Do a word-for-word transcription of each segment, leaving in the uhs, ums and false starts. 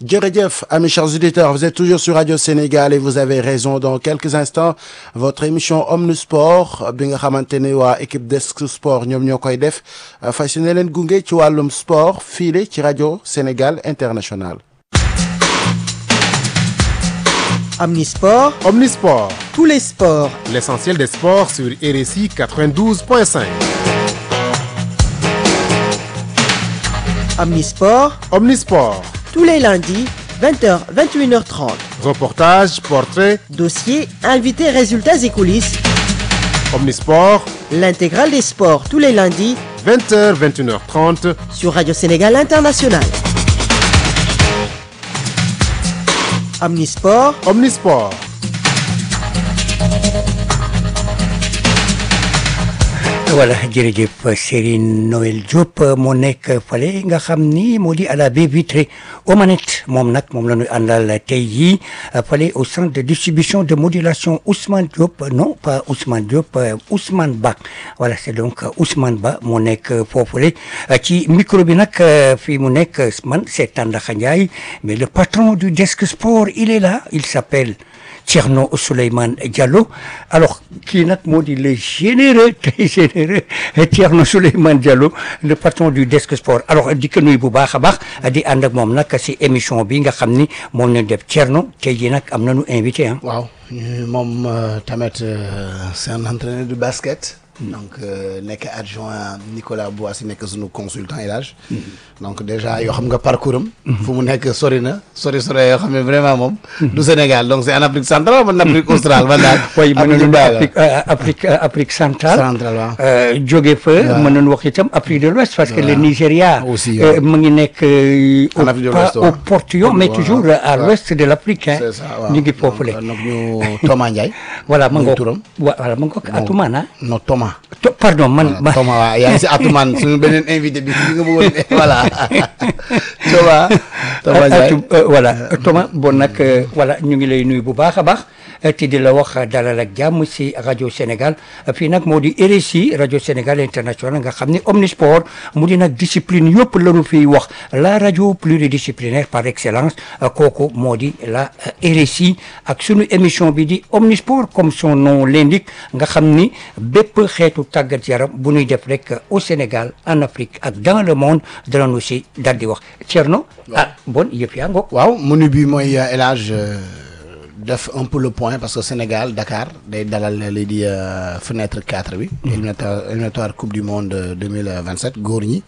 Djeredjef, amis chers auditeurs, vous êtes toujours sur Radio Sénégal et vous avez raison. Dans quelques instants, votre émission Omnisport bi nga xamantene waa équipe Desk Sport ñoom ñoo koy def fas yéene leen gunge ci wàllum sport file ci Radio Sénégal International. Omnisport. Omnisport. Tous les sports. L'essentiel des sports sur R S I quatre-vingt-douze point cinq. Omnisport. Omnisport. Tous les lundis, vingt heures, vingt et une heures trente. Reportages, portraits, dossiers, invités, résultats et coulisses. Omnisport. L'intégrale des sports tous les lundis, vingt heures, vingt et une heures trente. Sur Radio Sénégal International. Omnisport. Omnisport. voilà jërëjëf Serigne Noël Diop moo nekk fale nga xam ni moo di à la baie vitrée aux manettes moom nag moom la ñu àndal tey jii fale au centre de distribution de modulation Ousmane Diop non pas Ousmane Diop Ousmane Ba voilà c'est donc Ousmane Ba moo nekk foofule ci micro bi nag fii mu nekk man c'est Tandakha Ndiaye mais le patron du Desk Sport il est là il s'appelle Thierno Souleymane Diallo alors kii nag moo di le généreux très généreux Thierno Souleymane Diallo le patron du Desk Sport alors di ko nuyu bu baax a baax di ànd ak moom nag si émission bi nga xam ni moom lañ def Thierno tey jii nag am nañu invité ah. waaw moom tamit c'est un entraîneur de basket. donc nekk adjoint Nicolas Boissy nekk sunu consultant élage donc déjà yoo xam nga parcours am fu mu nekk sori na sori sori yoo xam ne vraiment moom du Sénégal donc c'est en Afrique centrale wala en Afrique australe man daal waaye mën nañu Afrique Afrique Afrique centrale centrale waaw jóge fa mën nañu wax itam Afrique de l'Ouest parce que le Nigeria aussi mu ngi nekk en Afrique de l'Ouest au portillon mais toujours à l'ouest de l'Afrique c'est ça waaw ñu ngi foofule donc ñu Thomas Ndiaye voilà ma ngoog turam voilà ma ngoog Atoumane non Thomas pardon man Thomas waaw yaa ngi si Atoumane suñu beneen invité bi bi nga bëggoon voilà Thomas Thomas Ndiaye voilà Thomas bon nag voilà ñu ngi lay nuyu bu baax a baax te di la wax dalal ak jàmm si rajo Sénégal fii nag moo di R S I rajo Sénégal International nga xam ni Omnisport mu di nag discipline yëpp lañu fiy wax la rajo pluridisciplinaire par excellence kooku moo di la R S I ak sunu émission bi di Omnisport comme son nom l'indique nga xam ni bépp xeetu tàggat yaram bu ñuy def rek au Sénégal en Afrique ak dans le monde danañu si dal di wax Thierno ah bon yëf yaa ngoog waaw menu bi mooy élage def un peu le point parce que Sénégal Dakar day dalal lii di fenêtre quatre bi éliminatoire éliminatoire coupe du monde deux mille vingt-sept góor ñi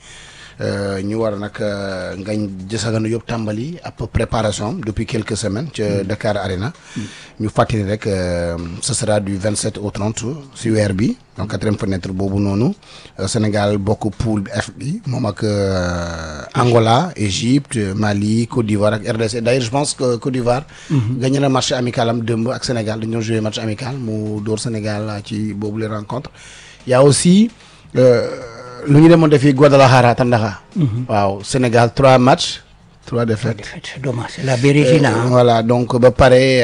ñu war a nag ngañ jësaganu yëpp tàmbali ab préparation depuis quelques semaines ca Dakar Arena ñu fàttali rek ce sera du vingt-sept au trente si weer bi donc quatrième fenêtre boobu noonu Sénégal bokk poule F bi moom ak Angola Égypte Mali Côte d'Ivoire ak R D C d'ailleurs je pense que Côte d'Ivoire gagné na match amical am démb ak Sénégal dañoo joué match amical mu dóor Sénégal ci boobu les rencontres il y a aussi lu ñu demoon defi Guadalajara Tandakha waaw Sénégal trois matchs trois défaites dommage la Bérésina voilà donc ba pare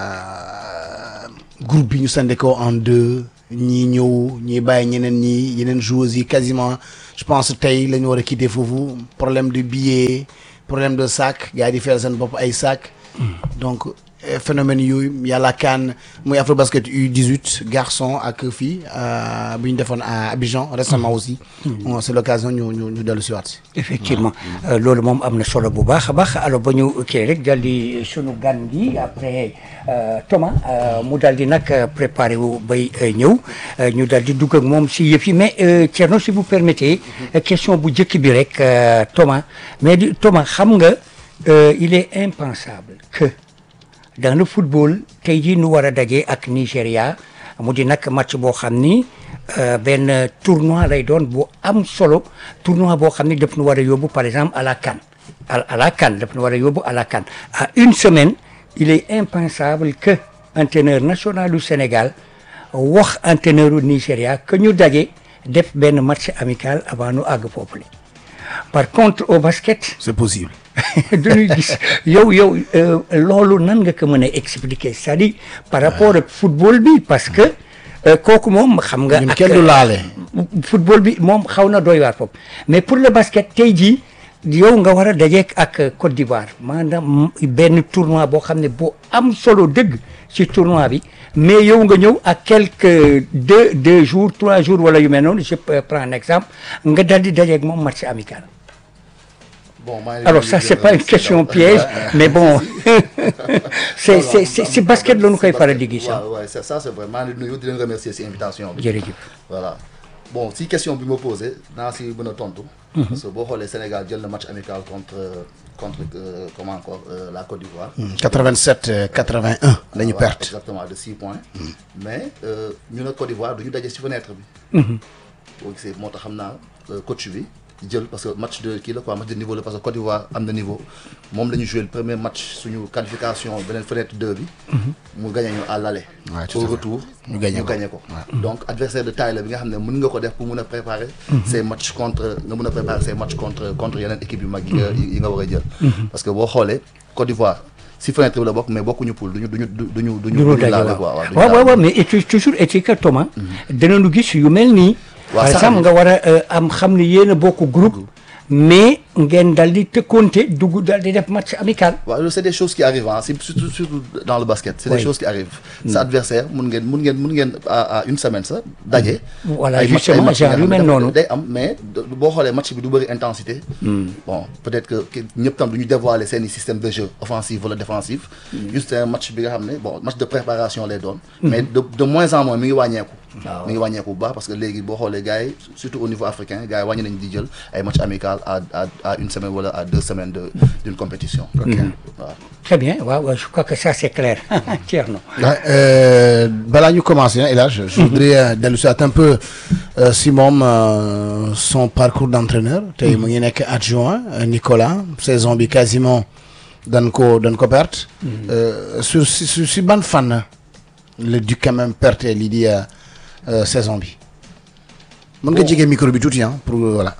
groupe bi ñu sandé ko en deux ñii ñëw ñii bàyyi ñeneen ñii yeneen joueurs yi quasiment je pense tey la ñu war a quitter foofu problème de billet problème de sac gars yi di fayal seen bopp ay sac donc phénomène yooyu yàlla kaan muy Afrobasket U dix-huit garçon ak fii bu ñu defoon à Abidjan récemment aussi c'est l'occasion ñu ñu ñu dellu si waat si effectivement loolu moom am na solo bu baax a baax alors ba ñu kii rek dal di sunu gan gi après Thomas mu dal di nag préparé wu bay ñëw ñu dal di dugg ak moom si yëf yi mais Thierno si vous permettez question bu njëkk bi rek Thomas mais di Thomas xam nga il est impensable que dans le football tey jii nu war a daje ak Nigéria mu di nag match boo xam ni benn tournoi lay doon bu am solo tournoi boo xam ni daf nu war a yóbbu par exemple à la CAN à la CAN daf nu war a yóbbu à la CAN à une semaine il est impensable que entraîneur national du Sénégal wax entraîneur du Nigéria que ñu daje def benn match amical avant nu àgg foofu la par contre au basket c'est possible dañuy gis yow yow loolu nan nga ko mën a expliquer c'est-à-dire par rapport ak football bi parce que kooku moom xam nga ak kenn du laale football bi moom xaw na doy waar foofu mais pour le basket tey jii yow nga war a dajeek ak Côte d'Ivoire maanaam benn tournoi boo xam ne boo am solo dëgg ci tournoi bi mais yow nga ñëw ak quelques deux deux jours trois jours wala yu mel noonu je prends un exemple nga dal di dajeek moom match amical. Bon, alors ça c'est pas une question piège mais bon c'est c'est c'est c'est basket la ñu koy faral di gis. waaw waaw c'est ça c'est vrai maa ngi nuyu di leen remercier ci invitation bi. jërëjëf. voilà bon si question bi ma posé naa si mën a tontu. parce que boo xoolee Sénégal jël na match amical contre contre euh, comment encore euh, la Côte d'Ivoire. quatre-vingt-sept quatre-vingt-un la ñu perte. exactement de six points. mais ñu ne Côte d'Ivoire du ñu daje ci fenêtre bi. boo gisee moo tax xam naa coach bi. jël parce que match de kii la quoi match de niveau la parce que Côte d'Ivoire am na niveau moom la ñu joué le premier match suñu qualification beneen fenêtre deux bi. mu gagné ñu à l'aller. au retour ñu gagné ko ñu gagné ko. donc adversaire de taille la bi nga xam ne mën nga ko def pour mun a préparer. ces matchs contre nga mun a préparer ces matchs contre contre yeneen équipe yu mag yi nga yi nga war a jël. parce que boo xoolee Côte d'Ivoire si fenêtre bi la bokk mais bokkuñu poule duñu duñu duñu duñu. duñu laale quoi waaw waaw waaw mais toujours est-ce que Thomas. danañu gis yu mel nii. par exemple nga war a am xam ne yéen a bokk groupe mais ngeen dal di tëkkoonte dugg dal di def match amical. waaw c'est des choses qui arrivent ah c'est surtout surtout dans le basket. c'est des choses qui arrivent. sa adversaire mun ngeen mun ngeen mun ngeen à à une semaine sax daje. voilà justement genre yu mel noonu day am mais boo xoolee match bi du bëri intensité. bon peut-être que ñëpp tam du ñu dévoiler seeni système de jeu offensif wala défensif. juste un match bi nga xam ne bon match de préparation lay doon. mais de de moins en moins mi ngi wàññeeku. mi ngi wàññeeku bu baax parce que léegi boo xoolee gars yi surtout au niveau africain gars yi wàññi nañu di jël ay match amical à à à une semaine wala à deux semaines de d'une compétition. ok waaw. très bien waaw je crois que ça c'est clair Thierno. balaa ñu commencer El Hadj je voudrais dellu si un peu si moom son parcours d'entraîneur tey mu ngi nekk adjoint Nicolas saison bi quasiment dañ ko dañ ko perte. sur si si ban fan le Duc quand même perte lii di saison bi. mën nga jege micro bi tuuti hein pour voilà.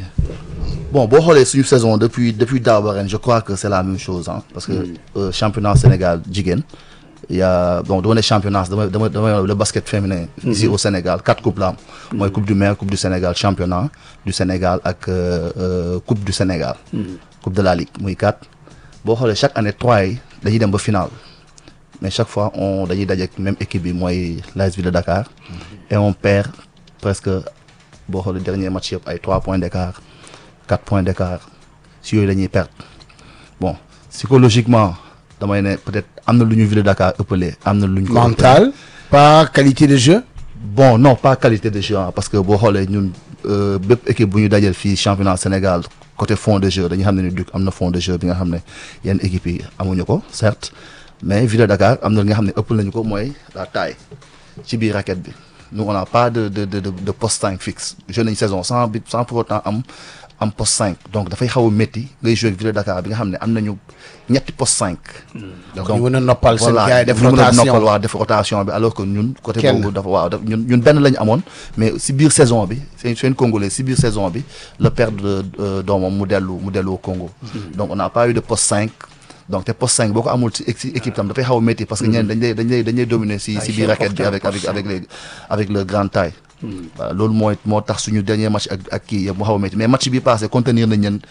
bon boo xoolee suñu saison depuis depuis daaw ba ren je crois que c'est la même chose hein parce que euh, championnat Sénégal jigéen il y a bon dama ne championnat dama dama dama le basket féminin ici au Sénégal quatre coupes la am mooy coupe du maire coupe du Sénégal championnat du Sénégal ak euh, coupe du Sénégal coupe de la Ligue muy quatre boo xoolee chaque année trois yi dañuy dem ba finale mais chaque fois on dañuy dajeek même équipe bi mooy l'A S Ville de Dakar et on perd presque boo xoolee dernier match yëpp ay trois points d'écart quatre points d'écart si yooyu la ñuy perdre bon psychologiquement damay ne peut-être am na lu ñu Ville de Dakar ëppale am na lu ñu ko mental pas qualité de jeu. bon non pas qualité de jeu parce que boo xoolee ñun bépp équipe bu ñu dajal fii championnat Sénégal côté fond de jeu dañu xam ne ni Duc am na fond de jeu bi nga xam ne yenn équipes yi amuñu ko certes mais Ville de Dakar am na li nga xam ne ëpp nañu ko mooy la taille ci biir raquette bi nous on n'a pas de de de de poste cinq fixe joué nañu saison sans but sans pour autant am am poste cinq donc dafay xaw a métti ngay joué Ville de Dakar bi nga xam ne am nañu ñetti poste cinq. donc ñu mën a noppal seen voilà gars yi def ñu mën a rotation noppal waa def rotation bi alors que ñun côté Kenn. boobu dafa waaw daf ñun ñun benn la ñu amoon mais si biir saison bi c'est c'est une Congolais si biir saison bi la perdre doomam mu dellu mu dellu au Congo donc on n'a pas eu de poste cinq donc te poste cinq boo ko amul ci ci équipe tam dafay xaw a métti parce que ñeneen dañ lay dañ lay dañ lay dominer si si biir raquette bi avec avec avec les avec le grand taille. voilà loolu mooy moo tax suñu dernier match ak ak kii yëpp mu xaw a métti mais match bi passé contenir nañ leen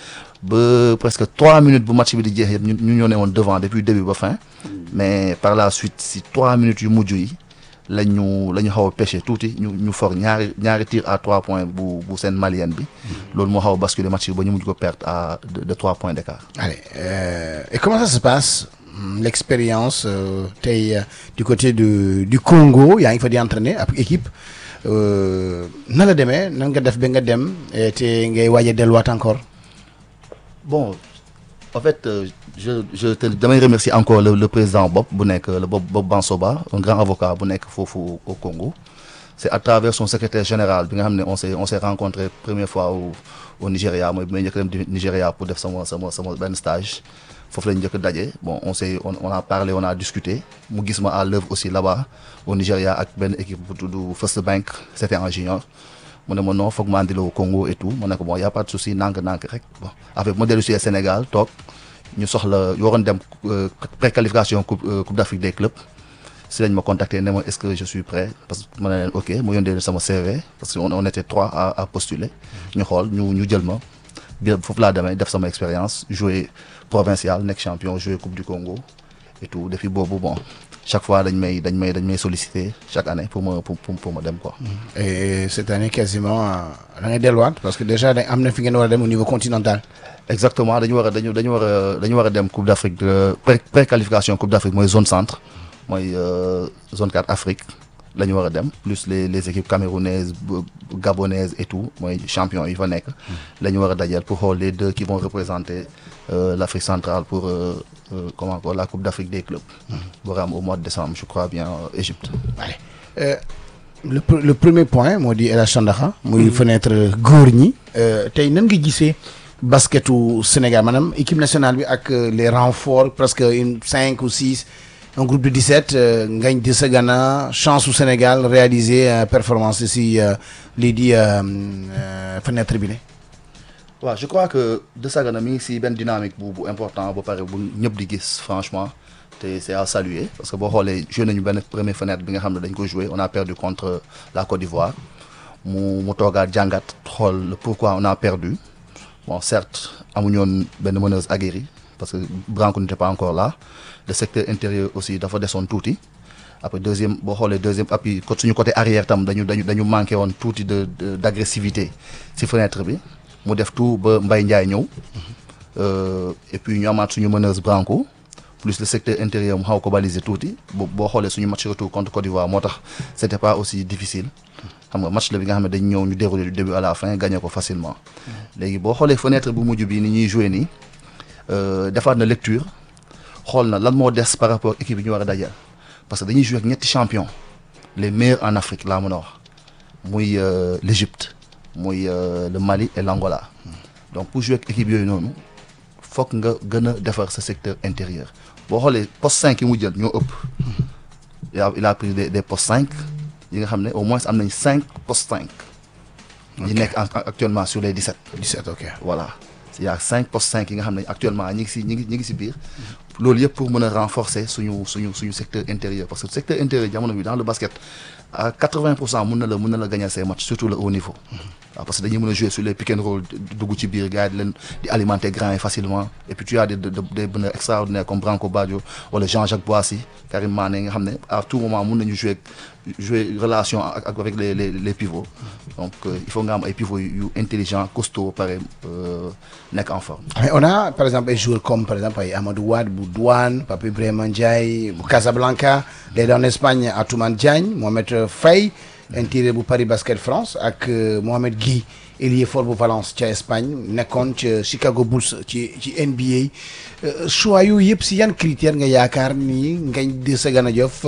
ba presque trois minutes bu match bi di jeex yëpp ñu ñu ñoo ne woon devant depuis début ba fin mais par la suite si trois minutes yu mujj yi la ñu la ñu xaw a pêché tuuti ñu ñu for ñaari ñaari tir à trois points bu bu seen malienne bi loolu moo xaw a basculer match bi ba ñu mujj ko perdre à de, de trois points d'écart. Allez, euh, et comment ça se passe hum, l'expérience euh, tey euh, du côté de du Congo yaa ngi fa di entraîner ak équipe euh, na la demee nan nga def ba nga dem eh, te ngay waaj a delluwaat encore. bon en fait euh, je je te damay remercier encore le, le président Bob bu nekk le Bob Bob Bansoba un grand avocat bu nekk foofu au Congo c'est à travers son secrétaire général bi nga xam ne on s'est on s'est rencontré première fois au au Nigeria mooy bi may njëkk dem di Nigeria pour def sama sama sama benn stage foofu lañu njëkk daje bon on s'est on, on a parlé on a discuté mu gis ma à l'œuvre aussi là-bas au Nigeria ak benn équipe bu tudd First Bank c'était en junior mu ne ma non foog ma andi la au Congo et tout mu ne ko bon y a pas de souci nànk-nànk rek bon avec ma dellu si Sénégal toog ñu soxla waroon dem préqualification coupe coupe d'Afrique des clubs si lañ ma contacté ne ma est-ce que je suis prêt parce que ma ne leen ok ma yónnee sama C V parce que on on était trois à à postuler ñu xool ñu ñu jël ma bi foofu laa demee def sama expérience jouer provincial nekk champion jouer coupe du Congo et tout depuis boobu bon chaque fois dañ may dañ may dañ may solliciter chaque année pour ma pour pour ma dem quoi. et cette année quasiment da ngay delluwaat parce que déjà da am na fi ngeen war a dem au niveau continental. exactement dañu war a dañu dañu war a dañu war a dem coupe d'Afrique de pré préqualification coupe d'Afrique mooy zone centre mooy zone quatre Afrique la ñu war a dem plus les les équipes camerounaises gabonaises et tout mooy champion yi fa nekk. la ñu war a dajal pour xool les deux qui vont représenter euh, l'Afrique centrale pour euh, euh, comment encore la coupe d'Afrique des clubs. war a am au mois de décembre je crois bien euh, Égypte. Allez. Euh, le le premier point moo di El Hadj Sandaxa muy fenêtre góor ñi. tey nan nga gisee basketu Sénégal maanaam équipe nationale bi ak les renforts presque une cinq ou six. un groupe de dix-sept Ngagne Desagana chance au Sénégal réaliser euh, performance ici euh, lii di euh, euh, fenêtre bi ne. waaw je crois que Desagana mi ngi si benn dynamique bu bu important ba pare bu ñëpp di gis franchement te c'est à saluer parce que boo xoolee joué nañu benn première fenêtre bi nga xam ne dañ ko joué on a perdu contre la Côte d'Ivoire mu mu toogaat jàngat xool le pourquoi on a perdu bon certes amuñu woon benn meneuse aguerrie parce que Branco n'était pas encore là. Le secteur intérieur aussi dafa desoon tuuti après deuxième boo xoolee deuxième appui suñu côté arrière tam dañu dañu dañu manqué woon tuuti de d'agressivité ci fenêtre bi mu def tout ba Mbaye Ndiaye ñëw et puis ñu amaat suñu meneuse Branco plus le secteur intérieur mu xaw ko baliser tuuti boo xoolee suñu match retour contre Côte d'Ivoire moo tax c'était pas aussi difficile xam nga match la bi nga xam ne dañu ñëw ñu dérouler du début à la fin gagné ko facilement léegi boo xoolee fenêtre bu mujj bi ni ñuy jouer nii defaat na lecture xool na lan moo des par rapport équipe yi ñu war a dajal parce que dañuy jouer ak ñetti champion les meilleurs en Afrique laa mën a wax muy l'Égypte muy le Mali et l'Angola donc pour jouer ak équipe yooyu noonu fokk nga gën a defar sa secteur intérieur boo xoolee poste cinq yi mu jël ñoo ëpp il a il a pris des des postes cinq yi nga xam ne au moins am nañ cinq postes cinq yi nekk actuellement sur les dix-sept dix-sept ok voilà il y a cinq postes cinq yi nga xam ne actuellement ñi ngi si ñi ngi ñi ngi si biir loolu yëpp pour mën a renforcer suñu suñu suñu secteur intérieur parce que secteur intérieur jamono bi dans le basket à quatre-vingts pour cent mën na la mën na la gagner ces matchs surtout le haut niveau waaw parce que dañuy mën a jouer sur les pick and roll dugg ci biir gars yi di leen di alimenter grand yi facilement et puis tu as des des meneurs extraordinaires comme Branco Badio wala Jean-Jacques Boissy Karim Mané nga xam ne à tout moment mën nañu jouer jouer relation ak avec les les les pivots donc euh, il faut nga am ay pivots yu intelligents costauds pare euh, nekk en forme. mais on a par exemple ay joueurs comme par exemple ay Amadou Wade bu Douane Papa Ibrahima Ndiaye bu Casablanca day en Espagne Atoumane Diagne Mohamed Faye intérieur bu Paris Basket France ak Mohamed Guy ailier fort bu Valence ca Espagne nekkoon ca Chicago Bulls ci ci N B A choix yooyu yëpp si yan critères nga yaakaar ni Ngagne Desagana Diouf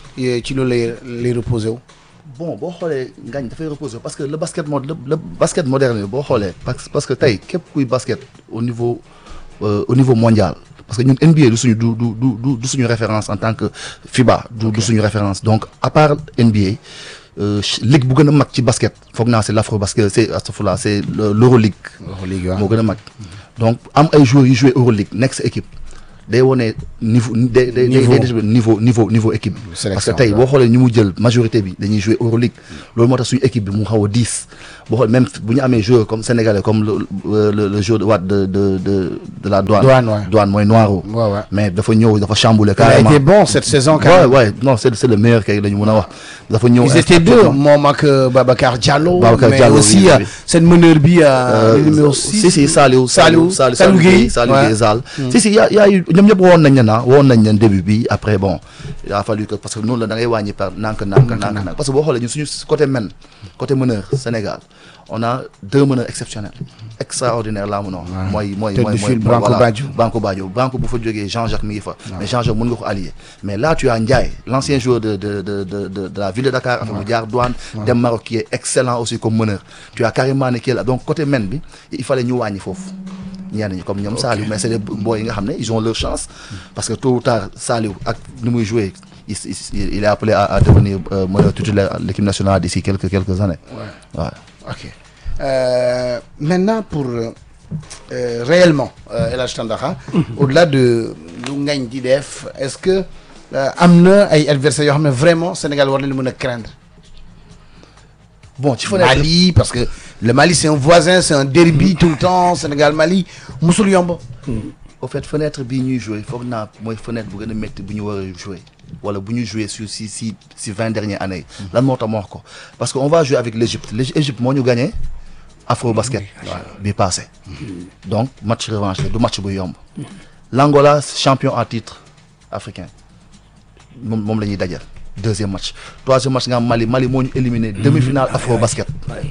ci loolu lay lay reposé wu. bon boo xoolee Ngagne dafay reposer parce que le basket mode le, le basket moderne boo xoolee parce parce que tey képp kuy basket au niveau euh, au niveau mondial parce que ñun N B A du suñu du du du du suñu référence en tant que FIBA du du suñu référence donc à part N B A euh, ligue bu gën a mag ci basket foog naa c'est l'Afro basket c'est astafurlah c'est l'Euroleague. Euroleague waaw moo gën a mag donc am ay joueurs yu joué Euroleague nekk sa équipe. day wone niveau day day day niveau niveau niveau équipe bi parce que tey boo xoolee ñu mu jël majorité bi dañuy jouer Euroleague loolu moo tax suñu équipe bi mu xaw a diis boo xoolee même bu ñu amee joueur comme sénégalais comme le le le joueur de waat de de de de la douane. douane ouais. douane mooy Noiro. Ouais, ouais. mais dafa ñëw dafa chambouler carrément. il a été bon cette saison. quand même ouais ouais non c'est c'est le meilleur kay la ñu mën a wax. dafa ñëw ils étaient deux moom ak Babacar Diallo. Babacar mais Diallo aussi seen meneur bi. numéro six si si Saliou Saliou Saliou Guèye Saliou Guèye Zal. si si y a y a eu ñoom ñëpp woon nañ ne woon nañ leen début bi après bon il a fallu que parce que noonu la da ngay wàññi par nànk nànk nànk nànk parce que boo xoolee ñun suñu côté men côté meneur Sénégal on a deux meneurs exceptionnels extraordinaire laa mun a wax mooy mooy mooy mooy Branco Badio Branco Badio Branco bu fa jógee Jean-Jacques mi ngi fa mais Jean-Jacques mën nga ko allier mais là tu as Ndiaye l'ancien joueur de de de de de de la ville de Dakar affaire bu jaar douane dem Maroc qui est excellent aussi comme meneur tu as carrément ne qui est là donc côté men bi il fallait ñu wàññi foofu ñenn ñi comme ñoom Saliou mais c'est des boys yi nga xam ne ils ont leur chance parce que tôt ou tard Saliou ak ni muy jouer il il est appelé à, à devenir euh, meneur titulaire à l'équipe nationale d'ici quelques quelques années. Ouais. Ouais. Ok euh, maintenant pour euh, réellement euh, El Hadj Sandaxa au-delà de lu Ngagne di def est-ce que euh, am na ay adversaires yoo xam ne vraiment Sénégal war nañu mën a craindre. bon ci fenêtre Mali parce que le Mali c'est un voisin c'est un derby tout le temps Sénégal Mali musul yomb. au fait fenêtre bii ñuy jouer foog naa mooy fenêtre bu gën a métti bu ñu war a jouer wala bu ñu jouer sur si si si vingt dernières années yi. lan moo tax ma wax ko parce que on va jouer avec l'Égypte l'Égypte moo ñu gagné Afro Basket. bi passé. donc match revanche la du match bu yomb. l'Angola champion à titre africain moom moom la ñuy dajal deuxième match troisième match nga am Mali Mali moo ñu éliminé demi-finale Afro Basket.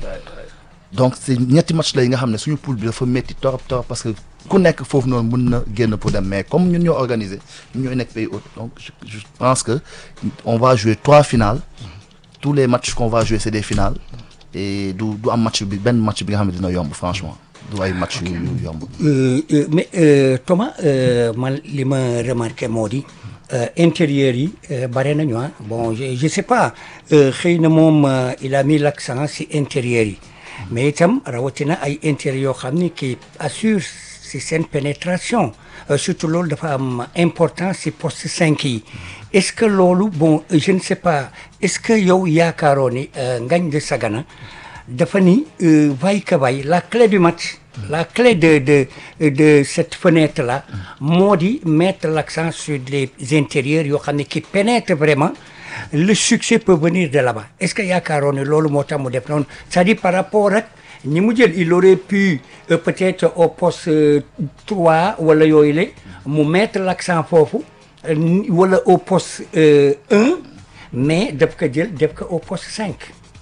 donc c'est ñetti match la yi nga xam ne suñu poule bi dafa métti torop torop parce que ku nekk foofu noonu mën na génn pour dem mais comme ñun ñoo organisé ñun ñooy nekk pays hôte donc je, je pense que on va jouer trois finales tous les matchs qu'on va jouer c'est des finales et du du am match bi benn match bi nga xam ne dina yomb franchement du ay match yu yu yomb. mais euh, Thomas euh, man li ma remarqué moo di euh, intérieur yi euh, bare nañu ah bon je je sais pas xëy na moom euh, il a mis l'accent ci intérieur yi. mais itam rawatina ay intérieur yoo xam ni qui assure si seen pénétration euh, surtout loolu dafa am importance si poste cinq yi est-ce que loolu bon je ne sais pas est-ce que yow yaakaaroo ni Ngagne de Sagana dafa ni vaille que vaille la clé du match la clé de de de cette fenêtre là moo di mettre l'accent sur les intérieurs yoo xam ne qui pénètrent vraiment le succès peut venir de là-bas est-ce que yaakaaroon ne loolu moo tax mu def noonu c'est-à-dire par rapport ak ñi mu jël il aurait pu euh, peut-être au poste euh, trois wala yooyu la mu mettre l'accent foofu euh, wala au poste euh, un mais daf ko jël def ko au poste cinq.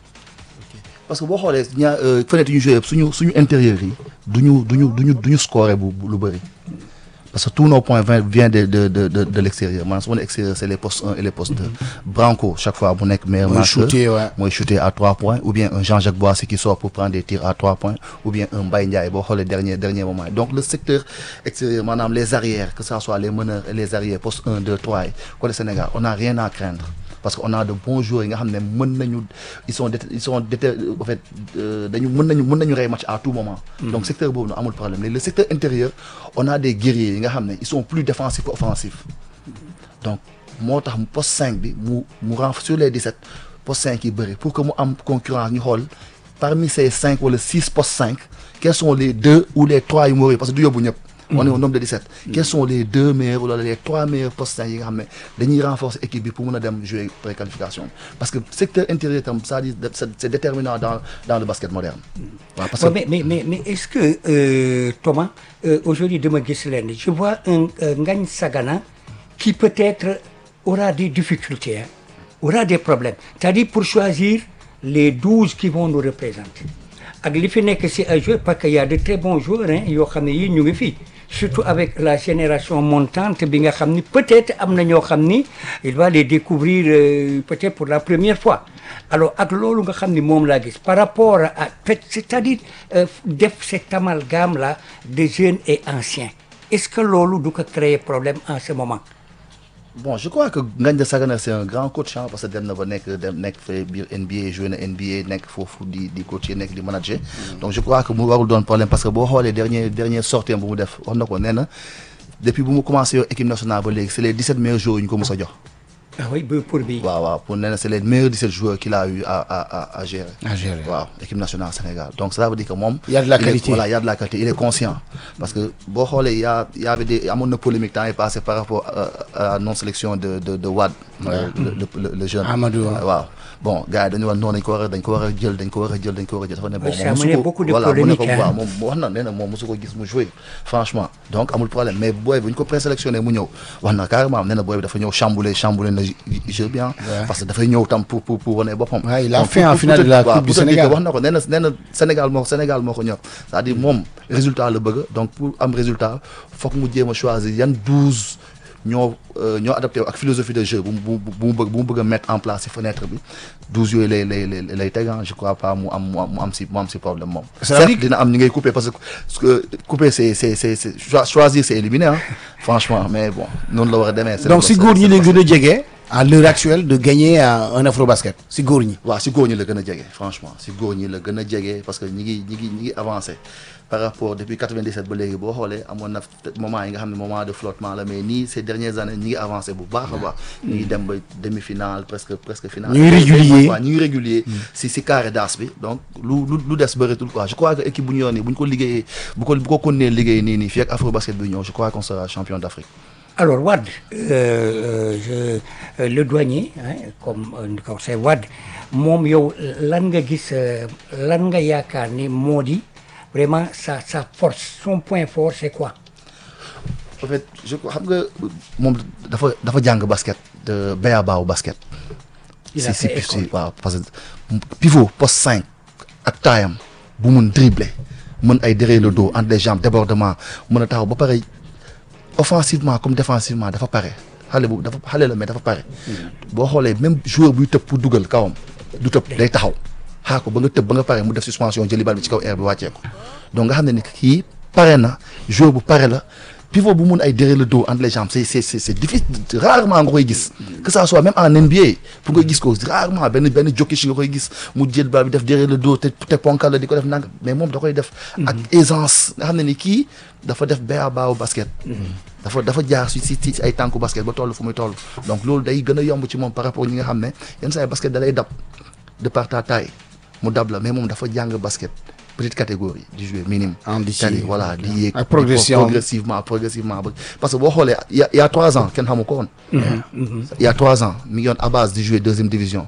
parce que boo xoolee ñaar fenêtre yu ñu joué suñu suñu intérieur yi duñu duñu duñu duñu scorer bu lu bëri. parce que tous nos points viennent de de de de de l'extérieur maanaam su ma nee extérieur c'est les postes un et les postes deux. Branco chaque fois bu nekk meilleur marqueur mooy shooter à trois points ou bien un Jean-Jacques Boissy qui sort pour prendre des tirs à trois points ou bien un Mbaye Ndiaye boo xoolee dernier dernier moment yi donc le secteur extérieur maanaam les arrières que ça soit les meneurs et les arrières postes un deux trois yi côté Sénégal on n'a rien à craindre. parce que on a de bons joueurs yi nga xam ne mën nañu ils sont ils sont déter en fait dañu mën nañu mën nañu rey match à tout moment. donc secteur boobu amul problème léegi le secteur intérieur on a des guerriers yi nga xam ne ils sont plus défensifs qu'offensifs donc moo tax poste cinq bi mu mu renforcer sur les dix-sept poste cinq yi bëri pour que mu am concurrence ñu xool parmi ces cinq wala six postes cinq quels sont les deux ou les trois yu mu war parce que du yóbbu ñëpp. on est au nombre de dix-sept. Quels sont les deux meilleurs wala les trois meilleurs postes yi nga xam ne dañuy renforcer équipe bi pour mën a dem jouer préqualification parce que secteur intérieur tam c'est-à-dire c'est déterminant dans dans le basket moderne. waaw parce que mais mais mais mais est-ce que euh, Thomas euh, aujourd'hui dama gis leen je vois un euh, Ngagne Sagana qui peut-être aura des difficultés hein, aura des problèmes c'est-à-dire pour choisir les douze qui vont nous représenter ak li fi nekk ci ay joueurs parce que y a de très bons joueurs hein yoo xam ne yii ñu ngi fii. surtout avec la génération montante bi nga xam ni peut-être am na ñoo xam ni il va les découvrir euh, peut-être pour la première fois alors ak loolu nga xam ni moom laa gis par rapport à c'est-à-dire euh, def cet amalgame là de jeunes et anciens est-ce que loolu du ko créer problème en ce moment. bon je crois que Ngagne de Sagana c'est un grand coach hein, parce que dem na ba nekk dem nekk fee biir N B A joué na N B A nekk foofu di di coacher nekk di manager. donc je crois que mu warul doon problème parce que boo xoolee dernier dernier sortie bu mu def wax na ko nee na depuis bu mu commencé yor équipe nationale ba léegi c'est les dix-sept meilleurs joueurs yu ñu ko mos a jox. ah oui pour bi. waaw waaw pour nee na c'est les meilleurs dix-sept joueurs qu'il a eu à à à à gérer. à gérer waaw équipe nationale Sénégal donc ça veut dire que moom. il y a de la qualité voilà il y a de la qualité il est conscient. parce que boo xoolee y a y avait des amoon na polémique temps yi passé par rapport à la non sélection de de de Wade. le le le jeune. Amadou waaw bon gars yi dañu wax noonu dañ ko war a dañ ko war a jël dañ ko war a jël dañ ko war a jël dafa ne bon ça a mené beaucoup de voilà mu ne ko polémiques, waaw moom wax na nee na moom mosu ko gis mu jouer franchement donc amul problème mais booy bu ñu ko présélectionné mu ñëw wax na carrément nee na booy bi dafa ñëw chambouler chambouler na jeu bien parce que dafay ñëw tam pour pour pour wane boppam. Ouais, il a fait en finale de la Coupe du Sénégal wax na ko nee na nee na Sénégal moo Sénégal moo ko ñor c'est-à-dire moom résultat la bëgg donc pour am résultat foog mu jéem a choisir yan douze ñoo ñoo adapté ak philosophie de jeu bu mu bu mu bëgg bu mu bëgg a mettre en place ci fenêtre bi douze yooyu lay lay lay lay teg je crois pas mu am mu am ci mu am ci problème moom. certes dina am ñu ngay couper parce que couper c'est c'est c'est choisir c'est éliminer ah franchement mais bon noonu la war a demee. donc si góor ñi leen gën a jege à l'heure actuelle de gagner un, un Afrobasket si góor ñi. waaw si góor ñi la gën a jege franchement si góor ñi la gën a jege parce que ñi ngi ñi ngi ñi ngi avancé par rapport depuis quatre-vingt-dix-sept ba léegi boo xoolee amoon na moment yi nga xam ne moment de flottement la mais nii ces dernières années ñi ngi avancé bu baax a baax. ñi ngi dem ba demi-finale presque presque finale. ñu ngi régulier waaw ñu ngi régulier si si carré d'as bi donc lu lu lu des bëreetul quoi je crois que équipe bu ñu yor nii bu ñu ko liggéeyee bu ko bu ko continuer liggéey nii nii fii ak Afrobasket bi ñëw je crois qu'on sera champion d'Afrique. Alors Wade euh, je, euh, le douanier hein, comme comme c'est Wade moom yow lan nga gis lan nga yaakaar ni moo di vraiment sa sa force son point fort c'est quoi. En fait je xam nga moom dafa dafa jàng basket de béyabaawu basket. il a si fait si école. waaw parce que pivot poste cinq ak taayam bu mun dribbler mën ay derrière le dos entre les jambes débordement mën a taxaw ba pare. Offensivement comme défensivement dafa pare xale bu dafa xale la mais dafa pare. boo xoolee même joueur buy tëb pour dugal kawam du tëb day taxaw xaar ko ba nga tëb ba nga pare mu def suspension jëli bal bi ci kaw air bi wàccee ko donc nga xam ne ni kii pare na joueur bu pare la pivot bu mun ay derrière le dos entre les jambes c'est c'est c'est difficile rarement nga koy gis. que ça soit même en N B A pour nga gis ko rarement benn benn Jokic nga koy gis mu jël bal bi def derrière le dos te te ponkal la di ko def nang mais moom da koy def. ak aisance nga xam ne ni kii dafa def béyabaawu basket. dafa dafa jaar si si si ay tànku basket ba toll fu muy toll donc loolu day gën a yomb ci moom par rapport ñi nga xam ne yenn saa yi basket da lay dab de par ta taille mu dab la mais moom dafa jàng basket petite catégorie di jouer minime. en di ci voilà di yéeg. ak progression progressivement progressivement parce que boo xoolee il y a il y a trois ans kenn xamu ko woon. il y a trois ans mi ngi yoon à base di jouer deuxième division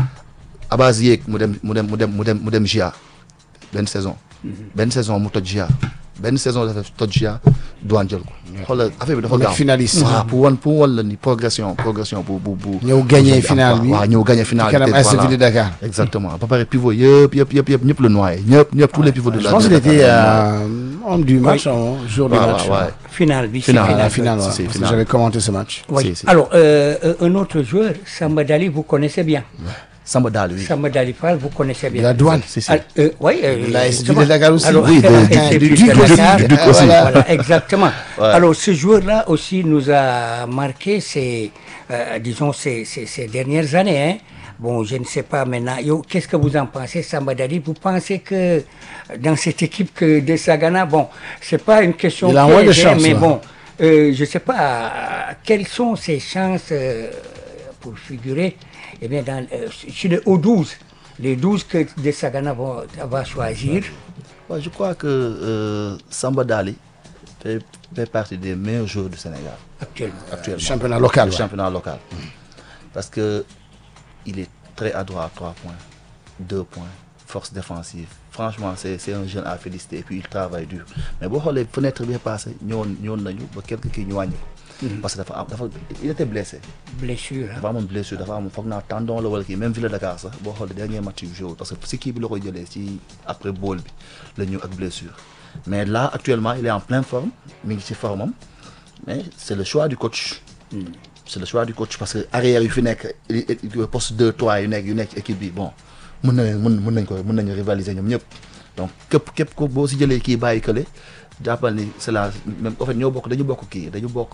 à base yéeg mu dem mu dem mu dem mu dem mu dem G A benn saison. benn saison mu toj G A benn saison dafa toj G A douane jël ko. xoolal affaire bi dafa gaaw finaliste. waaw pour wan pour wan la ni progression progression bu bu bu. ñëw gagné final bi waaw ñëw gagné final bi. kanam A S Ville de Dakar. exactement ba pare pivot yëpp yëpp yëpp yëpp ñëpp la noyé ñëpp ñëpp tous les pivots de la. je pense qu'il était euh, homme du match hein, jour du waaw match. waaw finale bi. Finale, c'est la finale. finale, ouais, Si, si, parce que finale. j'avais commenté ce match. Oui. Si, si. Alors euh, un autre joueur Samba Dali vous connaissez bien. Samba Dali oui. Samba Dali Fall vous connaissez bien. La douane. Si, si. Ah, euh, oui, euh, La S Ville justement. de Dakar aussi. Alors, Oui, de- S du- Ville du- de du- Dakar, du- du- euh, aussi. voilà, voilà, exactement. Ouais. Alors ce joueur-là aussi nous a marqué ces, euh, disons ces, ces, ces dernières années. Hein. Bon, je ne sais pas maintenant. Yo, qu'est-ce que vous en pensez, Samba Dali? Vous pensez que dans cette équipe que de Sagana, bon, c'est pas une question Il a moins de piège, hein, chance, mais là. bon, euh, je sais pas euh, quelles sont ses chances euh, pour figurer. Eh bien, dans euh, sur les O douze, les douze que de Sagana va, va choisir. Ouais, je crois que euh, Samba Dali fait, fait partie des meilleurs joueurs du Sénégal Actuellement. actuellement. Championnat local. Le ouais. championnat local. Parce que il est très adroit à trois points, deux points, force défensive. Franchement, c'est c'est un jeune à féliciter et puis il travaille dur. Mais boo xoolee fenêtre bi passé ñëwoon ñëwoon nañu ba quelque kii ñu wàññi ko. parce que dafa am dafa il était blessé. Blessure. Hein. dafa amoon blessure dafa am foog naa tendon la wala kii même Ville de Dakar sax boo xoolee dernier match yu joué parce que si kii bi la koy jëlee ci après bool bi la ñëw ak blessure mais là actuellement il est en pleine forme mi ngi ci forme am mais c'est le choix du coach. c'est le choix du coach parce que arrière yu fi nekk poste deux trois yu nekk yu nekk équipe bi bon mën na leen mën mën nañ ko mën nañu rivaliser ñoom ñëpp donc képp képp ko boo si jëlee kii bàyyi kële jàppal ni c'est la même en fait ñoo bokk dañu bokk kii dañu bokk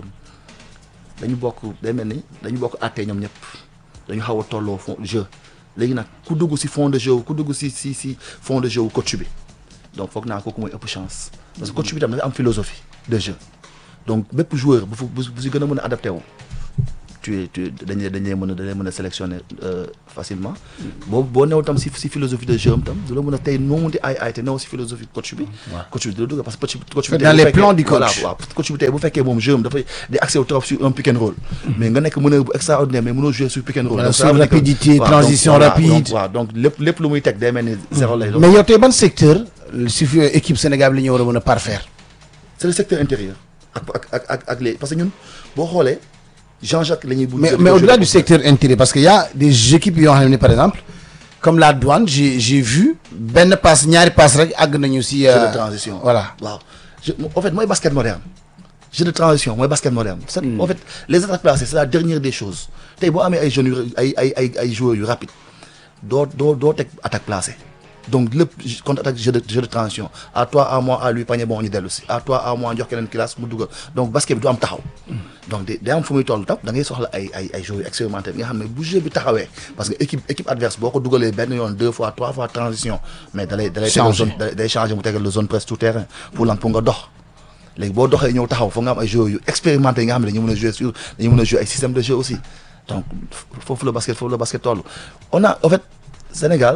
dañu bokk day mel ni dañu bokk àttee ñoom ñëpp dañu xaw a tolloo fond jeu léegi nag ku dugg si fond de jeu ku dugg si si si fond de jeu coach bi donc foog naa kooku mooy ëpp chance parce que coach bi tam dafa am philosophie de jeu donc bépp joueur bu bu bu si gën a mën a adapté wu tu es tu dañuy dañuy mën a dañuy mën a sélectionner facilement boo boo new tam si si philosophie de jeu am tam du la mën a tey noo munti ay ay te new si philosophie coach bi. coach bi du la dugg parce que coach bi coach bi. dans les plans du coach voilà waaw coach bi tey bu fekkee moom jeu am dafay di axé wu trop sur un pick and roll. mais nga nekk meneur bu extraordinaire mais mënoo jouer sur pick and roll. donc sur rapidité transition rapide. waaw donc lépp lépp lu muy teg day mel ni zéro lay doon. mais yow tey ban secteur si fi équipe Sénégal bi la ñu war a mën a parfaire. c'est le secteur intérieur ak ak ak ak les parce que ñun boo xoolee. Jean-Jacques la ñuy mais mais au-delà du secteur intérieur parce que y a des équipes yoo xam ne par exemple comme la douane j'ai j'ai vu benn passe ñaari passe rek àgg nañu si. jeu de transition voilà waaw je en fait mooy basket moderne jeu de transition mooy basket moderne. Mm. en fait les attaques placées c'est la dernière des choses tey boo amee ay jeunes yu ay ay ay ay joueurs yu rapide doo doo doo teg attaque placée donc lépp contre-attaque jeu de jeu de transition à toi à moi à lui panier bon ñu dellu si à toi à moi jox keneen classe mu dugal donc basket bi du am taxaw donc day am fu muy toll tam da ngay soxla ay ay ay joueurs expérimentés nga xam ne bu jeu bi taxawee parce que équipe équipe adverse boo ko dugalee benn yoon deux fois trois fois transition mais dalay dalay tegal zone day changer mu tegal la zone presse tout terrain pour lan pour nga dox léegi boo doxee ñëw taxaw foog nga am ay joueurs yu expérimentés yi nga xam ne dañu mën a jouer sur dañu mën a jouer ay système de jeu aussi donc foofu la basket foofu la basket toll on a en fait Sénégal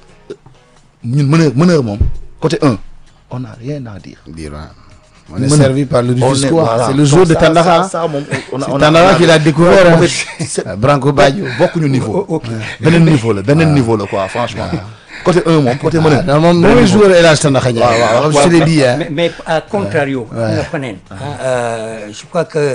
ñun meneur meneur moom côté un on n'a rien à dire. dire on est servi par le Rufisque voilà. C'est le jour de Tandakha. Ça moom on a c'est Tandakha qui l'a découvert. Branco Badio bokkuñu niveau. beneen niveau la beneen niveau la quoi franchement. côté un moom côté meneur. non moom mooy joueur El Hadj Tandakha Ndiaye. waaw waaw je l'ai dit hein. mais mais à contrario. nga faneen. je crois que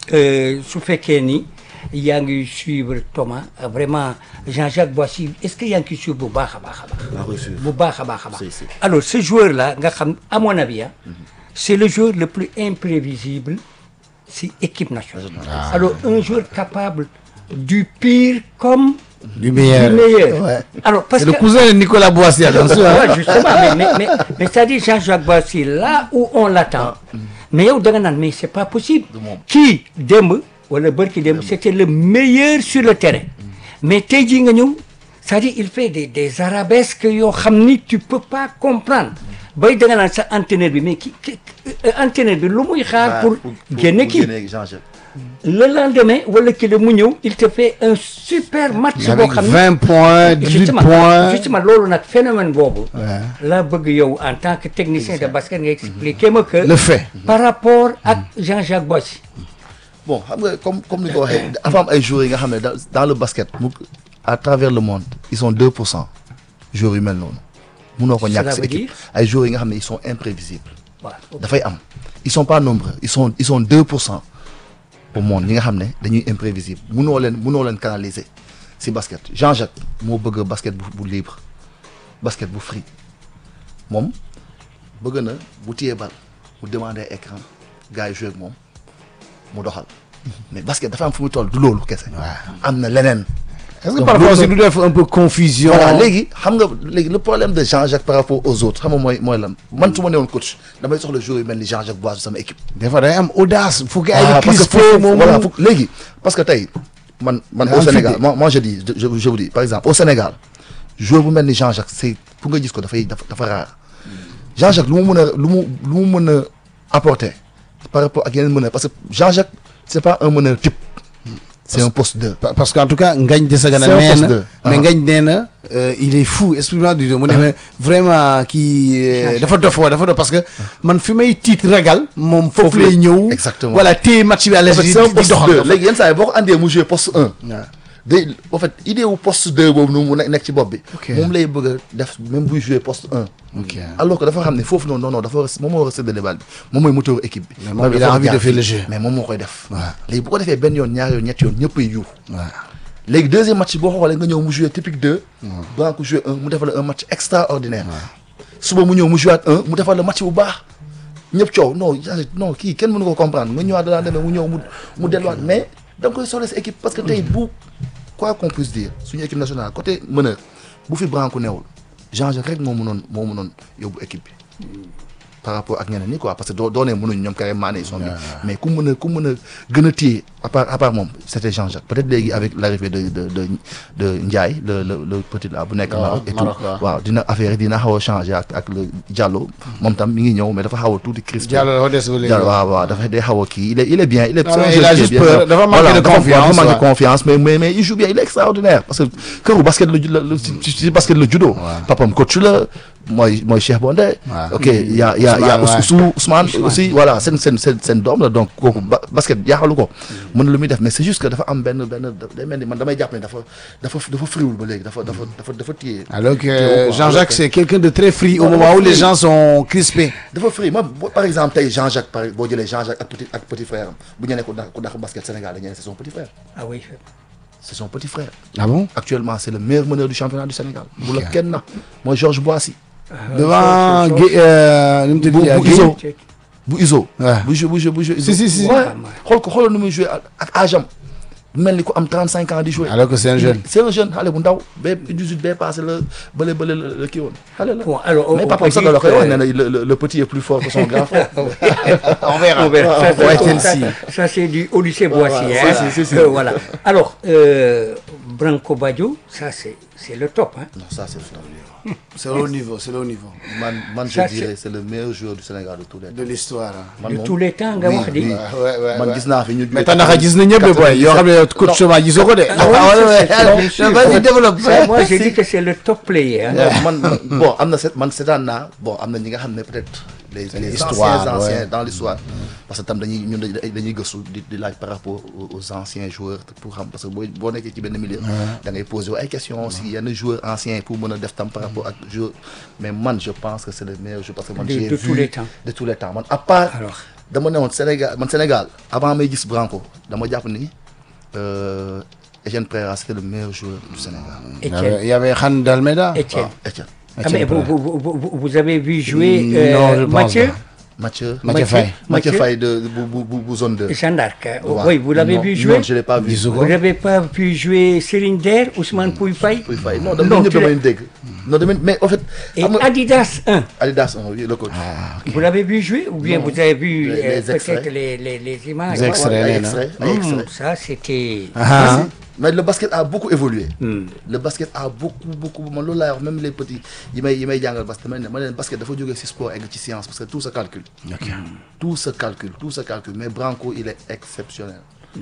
su fekkee ni. yaa ngi suivre Thomas vraiment Jean-Jacques Boissy est-ce que yaa ngi suivre bu baax a baax a baax. bu baax a baax a baax. alors ce joueur là nga xam à mon avis ah. c'est le joueur le plus imprévisible si équipe nationale. Ah. Alors un joueur capable du pire comme. du meilleur du meilleur. Ouais. Alors parce c'est que le cousin de Nicolas Boissy attention. Ouais, justement mais mais mais, mais c'est-à-dire Jean-Jacques Boissy là où on l'attend. mais yow da nga naan mais c'est pas possible. kii démb. wala bërki dem c'était le meilleur sur le terrain mais tey jii nga ñëw c'est-à-dire il fait des des arabesques yoo xam ni tu peux pas comprendre bay da nga naan sa entraîneur bi mais ki entraîneur bi lu muy xaar pour génne kii le lendemain wala ki la mu ñëw il te fait un super match boo xam ni vingt points dix-huit points justement loolu nag phénomène boobu la bëgg yow en tant que technicien de basket nga expliquer ma que le fait par rapport ak Jean-Jacques Boissy. Bon xam nga comme comme ni ko waxee dafa am ay joueurs yi nga xam ne dans le basket mu à travers le monde ils sont deux pour cent joueurs yu mel noonu munoo ko ñàkk si équipe ay joueurs yi nga xam ne ils sont imprévisibles dafay am ils sont pas nombreux ils sont ils sont deux pour cent au monde ñi nga xam ne dañuy imprévisible munoo leen munoo leen canaliser si basket Jean-Jacques moo bëgg basket bu bu libre basket bu free moom bëgg na bu téyee bal mu demander écran gars yi joué ak moom mu doxal mais basket dafa am fu mu toll du loolu kese. am na leneen. est-ce que parfois aussi du def un peu confusion. voilà léegi xam nga léegi le problème de Jean-Jacques par rapport aux autres xam nga mooy mooy lan man su ma newoon coach damay soxla joueur yu mel ni Jean-Jacques Boissy sama équipe. des fois day am audace. fu gars ah yi parce que crispé moom voilà léegi parce que tey man man au Sénégal moi moi je dis je je vous dis par exemple au Sénégal joueur bu mel ni Jean-Jacques c'est pour nga gis ko dafay dafa dafa rare Jean-Jacques lu mu mën a lu mu lu mu mën a apporter par rapport ak yeneen meneur parce que Jean-Jacques c'est pas un meneur type. c'est un poste deux. parce que en tout cas Ngagne Desagana nee na mais Ngagne nee na il est fou extrêmement du mu ne vraiment kii dafa dof wa dafa dof parce que man fi may tiit ragal moom foofu lay ñëw. exactement voilà téye match bi à l'aise di doxal léegi yenn saa yi boo ko andee mu jouer poste un. day en fait idée wu poste deux boobu noonu mu nekk ci bopp bi. moom lay bëgg a def même buy jouer poste un. ok alors que dafa xam ne foofu noonu non non dafa war a moom moo war a séddale bal bi moom mooy moteur équipe bi. mais moom il a envie de faire le jeu. mais moom moo koy def. léegi bu ko defee benn yoon ñaar yoon ñetti yoon ñëpp ay yuux. léegi deuxième match boo xoolee nga ñëw mu jouer typique deux. Branco jouer un mu defal la un match extraordinaire. suba mu ñëw mu jouer un mu defal la match bu baax. ñëpp coow non non kii kenn mënu ko comprendre nga ñëwaat danaa demee mu ñëw mu mu delluwaat mais da nga koy soxla sa équipe parce que tey bu quoi qu'on puisse dire suñu équipe nationale côté meneur bu fi Branco newul Jean-Jacques rek moo mënoon moo mënoon yóbbu équipe bi par rapport ak ñeneen ñi quoi parce que doo doonee mënuñu ñoom carrément Mané ils sont bien mais ku mën a ku mën a gën a téye à part à part moom c'était Jean-Jacques peut-être léegi avec l'arrivée de de de de Ndiaye le le le petit là bu nekk Maroc et tout waaw dina affaire yi dina xaw a changer ak ak le Diallo moom tam mi ngi ñëw mais dafa xaw a tuuti crispé Diallo dafa des ba léegi Diallo waaw waaw dafa day xaw a kii il est il est bien il est il a juste peur dafa manqué de confiance dafa manqué de confiance mais mais mais il joue bien il est extraordinaire parce que këru basket la la ci basket la judo papam coach la mooy mooy Cheikh Bondé ok y a y a y a Ousmane aussi voilà seen seen seen seen doom la donc kooku basket jaaxalu ko mën na lu muy def mais c'est juste que dafa am benn benn day mel ni man damay jàpp ne dafa dafa dafa friwul ba léegi dafa dafa dafa dafa téye alors que Jean-Jacques c'est quelqu'un de très free au moment où les gens sont crispés dafa free moi par exemple tey Jean-Jacques par boo jëlee Jean-Jacques ak petit ak petit frère am bu ñu nee ko ku dàq basket Sénégal dañu ne c'est son petit frère ah oui c'est son petit frère ah bon actuellement c'est le meilleur meneur du championnat du Sénégal bu la kenn na mooy Georges Boissy devant nu mu tudd bu Iso bu Iso bu joué bu joué bu joué si si si xool ko xoolal nu muy joué ak âge am mel ni ku am trente-cinq ans di jouer. alors que c'est un jeune. c'est un jeune xale bu ndaw ba dix-huit bee passé la bële bële la la kii woon xale la. Bon, alors, on- mais on papa peut sax dire la koy que- wax nee na le le- le petit est plus fort que son grand frère. on verra. On verra. Ça, ça, Ouais, ça, Chelsea. ça, ça, c'est du Odyssée Boissy. ouais, hein. c'est- c'est- c'est- Euh, voilà. Alors, euh, Branco Badio, ça c'est c'est le top. Hein. non ça c'est fabuleux. c'est le haut niveau c'est le haut niveau. man man je Ça, dirais c'est le meilleur joueur du Sénégal de tous les temps. de l'histoire ah. man De moom- tous les temps, nga oui, wax di. oui. ouais ouais man ouais. gis naa fi ñu. mais Tandakha gis na ñëpp de boy yoo xam ne coach Choma gisoo ko de. Ah ouais, c'est- c'est- bien sûr. vas-y développe. Ça, moi, j'ai dit que c'est le top player. Hein. non man man- bon am na set man seetaan naa bon am na ñi nga xam ne peut-être les les l'histoire, anciens anciens ouais. dans l'histoire parce que tam dañuy ñun dañuy dañuy gëstu di di laaj par rapport aux, aux anciens joueurs pour xam parce que boo boo nekkee ci benn milieu da ngay poser wu ay questions si yenn joueurs anciens pour mën a def tam par rapport ak joueur mais man je pense que c'est le meilleur joueur parce que man De- j'ai de vu tous les temps. de tous les temps man à part Alors. dama ne woon Sénégal man Sénégal avant may gis Branco dama jàpp ni euh, Etienne Préra c'était le meilleur joueur du Sénégal. il y Etienne. avait- il y avait Khan Dalméda. Etienne. waaw Etienne. Ah, mais vous, vous, vous, vous- vous avez vu jouer Mm, euh, non, je pense Mathieu pas. Mathieu Mathieu Faye. Mathieu Mathieu Faye de bu bu bu bu zone deux. Jeanne d'Arc. hein. Ouais. Oui, vous l'avez Non, vu jouer. Non, je l'ai pas vu. Gisou Vous ko. n'avez pas pu jouer Serigne Der, Ousmane Pouye Faye. Pouye Faye. Non, dama Non, ñëpp tu dama l'as- leen dégg. Non, dama mais en fait. Et xam nga- Adidas un. Adidas, oui, le coach. Vous l'avez vu jouer ou bien Non. vous avez vu Les- euh, les peut-être extraits. les, les, les images? Les extraits. Ouais, Extrait, ay là. extrait, ay Hum, extrait. ça c'était. Ah, Merci. Mais le basket a beaucoup évolué. Le basket a beaucoup beaucoup man loolu laay wax même les petits yi may yi may jàngal basket ma ne ma ne leen basket dafa jógee ci sport egg ci science parce que tout se calcule. ok. Tout se calcule, tout se calcule. Mais Branco, il est exceptionnel.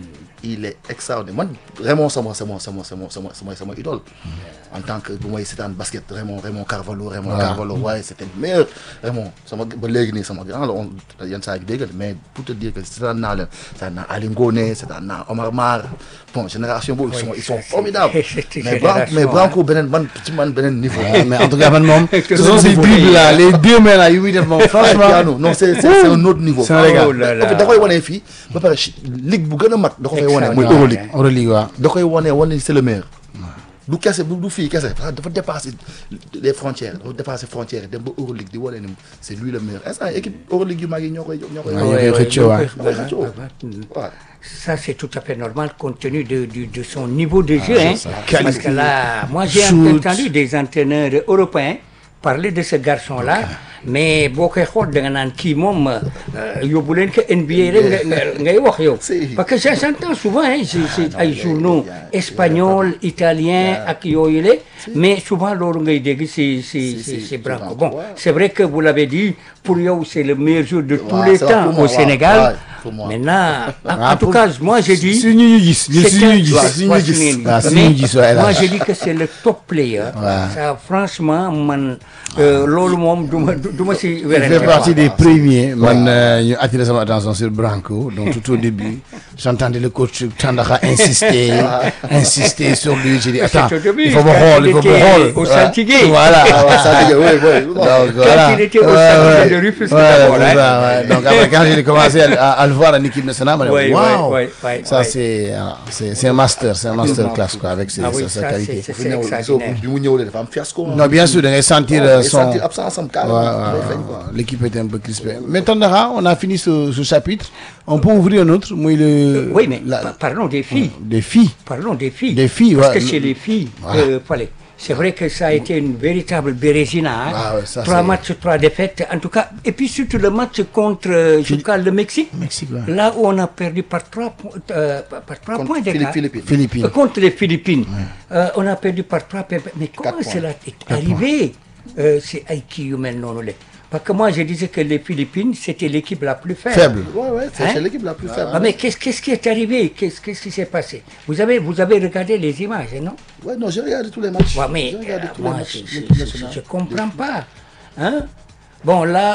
Il est extraordinaire. Man, Raymond, c'est moi, c'est moi, c'est moi, c'est moi, c'est moi, c'est moi, c'est moi idole. En tant que, bon, moi, c'était un basket, Raymond, Raymond Carvalho, Raymond Carvalho, ouais, c'était le meilleur. Raymond, c'est moi, bon, les gars, c'est moi grand, on, il y a ça avec des gars, mais pour te dire que c'est un Nalen, c'est un Alingone, c'est un Omar Mar, bon, génération, bon, ils sont, ils sont ça, c'est- formidables. c'est Mais Branco, génération, mais hein. Branco, benen, man, petit man, benen niveau. Ouais, mais en tout cas man moom. ce sont Toujours ces niveau. dribbles là les deux mains là yu muy def moom Ah, franchement. piano. Non, c'est c'est c'est un autre niveau. C'est un régal. Oh là là. En fait, da koy wane fii ba pare chi- ligue bu gën a mag da ko fay wane muy Extraordinaire. Euroleague. Euroleague waaw. da koy wane wane c'est le meilleur. du kese du du fii kese dafa dépasser les frontières dafa dépasser frontières dem ba Euroleague di wane ni c'est lui le meilleur instant équipe Euroleague yu mag yi ñoo koy ñoo koy. Ouais, ouais, ouais, xëccoo, ouais. Ouais, xëccoo. Ouais. Ça, c'est tout à fait normal compte tenu de, de, de son niveau de jeu. Hein. ça. Parce que là, moi, j'ai Shoot. entendu des entraîneurs européens parler de ce garçon-là. Mais boo koy xool da nga naan kii moom yóbbu leen que N B A rek nga- nga- ngay wax yow. Si. Parce que j'entends souvent hein, c'est c'est ay journaux yeah, espagnols, italiens ak yooyu la mais souvent loolu ngay dégg c'est c'est Si, c'est si, c'est Branco. Branco, Bon, ouais. c'est vrai que vous l'avez dit, pour yow c'est le meilleur joueur de tous Ouais, les ça va temps pour moi, au ouais, Sénégal. ouais, pour moi. Maintenant, en, Ah, en tout pour- cas, moi j'ai dit. si ñu ñu gis ñun si c'est un- ñu gis. Ouais, si ouais, ñu gis. si ñu waaw si mais ñu gis waaye moi là. j'ai dit que c'est le top player. Ça, franchement, man, euh, loolu moom du ma du ma si Il werante. fait partie des premiers man euh, ñu attiré sama attention sur Branco donc tout au début j'entendais le coach Tandakha insister insister sur lui j'ai dit attends C'est au début, il faut ma quand xool il il faut ma était xool au Ouais. Saltigué. voilà Ah ouais, ça dit, ouais, ouais. Non. donc voilà il était au Ouais, Saltigué ouais. de Rufisque Ouais, d'abord, c'est hein. ça, ouais. Donc après quand j'ai commencé à, à, à le voir en équipe nationale ma ne Ouais, waouh ouais, ouais, ça ouais. c'est ah, c'est c'est un master c'est un master class quoi avec ses Ah oui, sa- sa ça, qualité c'est- Fi ñëw gisoo extraordinaire. bi mu ñëw de dafa am fiasco. non bien sûr da ngay sentir Ouais, euh, day son sentir absence am carrément. Ouais, Day ouais, feeñ, quoi. ouais. L'équipe était un peu crispée. Mais Tandakha, on a fini ce, ce chapitre. On peut ouvrir un autre. Moi, le, Oui, mais la- pa- parlons des filles. des filles. Parlons des filles. Des filles, Parce ouais, que le- chez les filles, Voilà. euh, fallait. C'est vrai que ça a été une véritable bérésina. Hein. Ah ouais, ça, trois c'est- matchs, trois défaites. En tout cas, et puis surtout le match contre euh, je crois, le Mexique. Mexique, ouais. Là où on a perdu par trois, po- euh, par trois Contre points d'écart. Philippines. Philippines. Euh, Contre les Philippines. Euh, on a perdu par trois points. Mais comment Quatre cela est arrivé euh, C'est Aiki Humen non le. Parce que moi, je disais que les Philippines, c'était l'équipe la plus faible. Faible. Ouais, ouais, c'est Hein? c'est l'équipe la plus faible. Ah, mais qu'est-ce qu'est-ce qui est arrivé Qu'est-ce qu'est-ce qui s'est passé vous avez, vous avez regardé les images, non Ouais, non, j'ai regardé tous les matchs. Ouais, mais J'ai regardé euh, tous moi, les je, matchs. je, l'équipe je- nationale. je comprends pas. Hein? Bon, là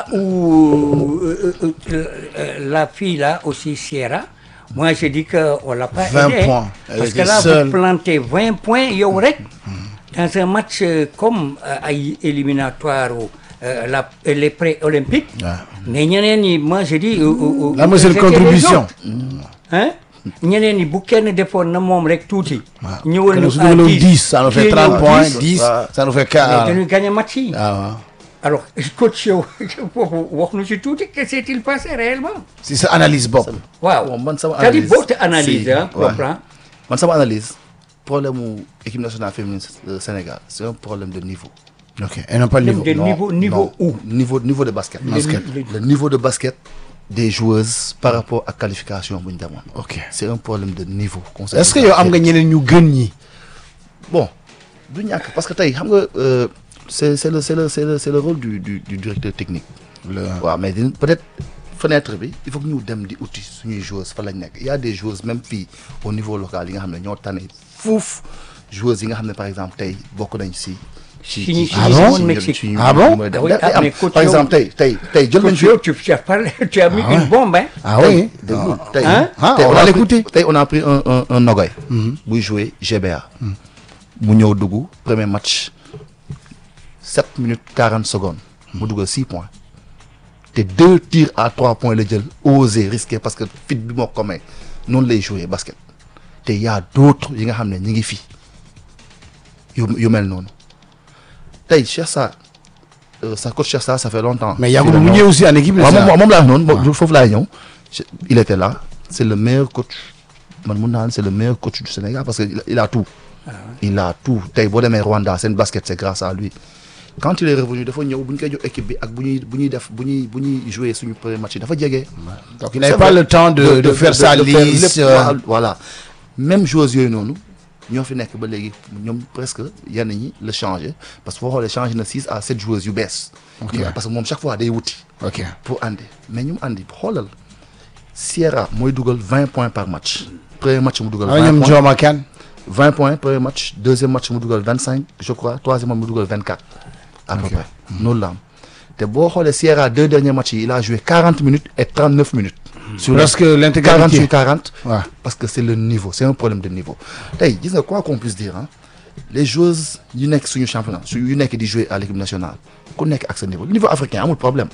où euh, euh, euh, euh, la fille, là, aussi, Sierra, moi, j'ai dit qu'on ne l'a pas vingt aidé. points. Elle Parce que était là, seule. vous plantez vingt points, il y aurait, dans un match euh, comme euh, à éliminatoire ou euh, la, les pré-olympiques. Ouais. Mais ñeneen ñi, moi, j'ai dit... euh, euh, Là, moi, c'est une c'était les contribution. autres. Hein? ñeneen ñi bu kenn defoon na moom rek tuuti. ñëwal Quand ñu nous à avons dix. dix, ça nous fait Kii trente ñëw points. dix. dix, Ouais. ça nous fait Mais quarante. dañuy gagné match yi. Ah, ouais. Alors coach yow foofu wax nu si tuuti que s'est-il passé réellement. C'est ça, analyse Bob. waaw Bon, man, sama c'est-à-dire analyse, boo te analyse si, hein, ouais. comprends man sama analyse problème mu équipe nationale féminine euh, Sénégal c'est un problème de niveau. ok et non pas le niveau. de niveau niveau où niveau niveau de basket. Basket. Le- le niveau de basket des joueuses par rapport à qualification bu ñu demoon. ok c'est un problème de niveau. est-ce que yow am nga ñeneen ñu gën ñi. bon du ñàkk parce que tey xam nga euh, c'est c'est le c'est le c'est le c'est le rôle du du du directeur technique. le waaw mais dina peut-être fenêtre bi il faut que ñu dem di uti suñuy joueuses fa lañ nekk il y a des joueuses même fii au niveau local yi nga xam ne ñoo tane fuuf joueuses yi nga xam ne par exemple tey bokk nañ si. Si ñi- si Ah ñi bon? demoon Mexique. ci ñu- Ah bon? mooy dem. Ah oui, Day ah, am. mais coach par yow- exemple tey tey tey jël nañ Coach, yow, tu, tu as parlé, tu as mis Ah ouais. une bombe, hein. ah tey oui. déglu tey Hein? Ah, tey on on va a l'écouter. pris tey on a pris un un un Nogoy. buy jouer G B A. mu ñëw dugg premier match sept minutes quarante secondes. mu dugal six points. te deux tirs à trois points la jël osé risqué parce que fit bi moo ko may noonu lay jouer basket. te y a d'autres yi nga xam ne ñi ngi fi yu yu mel noonu tey Cheikh Sarr euh, sa coach Cheikh Sarr ça fait longtemps. mais yàggul mu ñëw aussi en équipe waaw nationale. moom moom laa wax noonu moom foofu laay ñëw il était là c'est le meilleur coach man mun naa ne c'est le meilleur coach du Sénégal parce que il a, il a tout il a tout tey boo demee Rwanda seen basket c'est grâce à lui quand il est revenu dafa ñëw bu ñu koy jox équipe bi ak bu ñuy bu ñuy def bu ñuy bu ñuy jouer suñu premier match yi dafa jege. donc il n'avait pas le temps de de faire ça lisse. lépp waaw, voilà même joueurs yooyu noonu ñoo fi nekk ba léegi ñoom presque yenn ñi la changé parce que foo xoolee changé na six à sept joueuses yu bees. Ok. parce que moom chaque fois day wuti. ok pour andi mais ñu mu andi xoolal Sierra mooy dugal vingt points par match premier match mu dugal ah vingt ñoom points Dioma Kane. vingt points premier match deuxième match mu dugal vingt cinq je crois troisième match mu dugal vingt quatre à peu Ok. près noonu la am te boo xoolee Sierra deux derniers matchs yi il a joué quarante minutes et trente neuf minutes sur les presque quarante l'intégralité. sur quarante waaw parce que c'est le niveau c'est un problème de niveau tey gis nga quoi qu'on puisse dire hein les joueuses yu nekk suñu championnat su yu nekk di jouer à l'équipe nationale ku nekk ak sa niveau niveau africain amul problème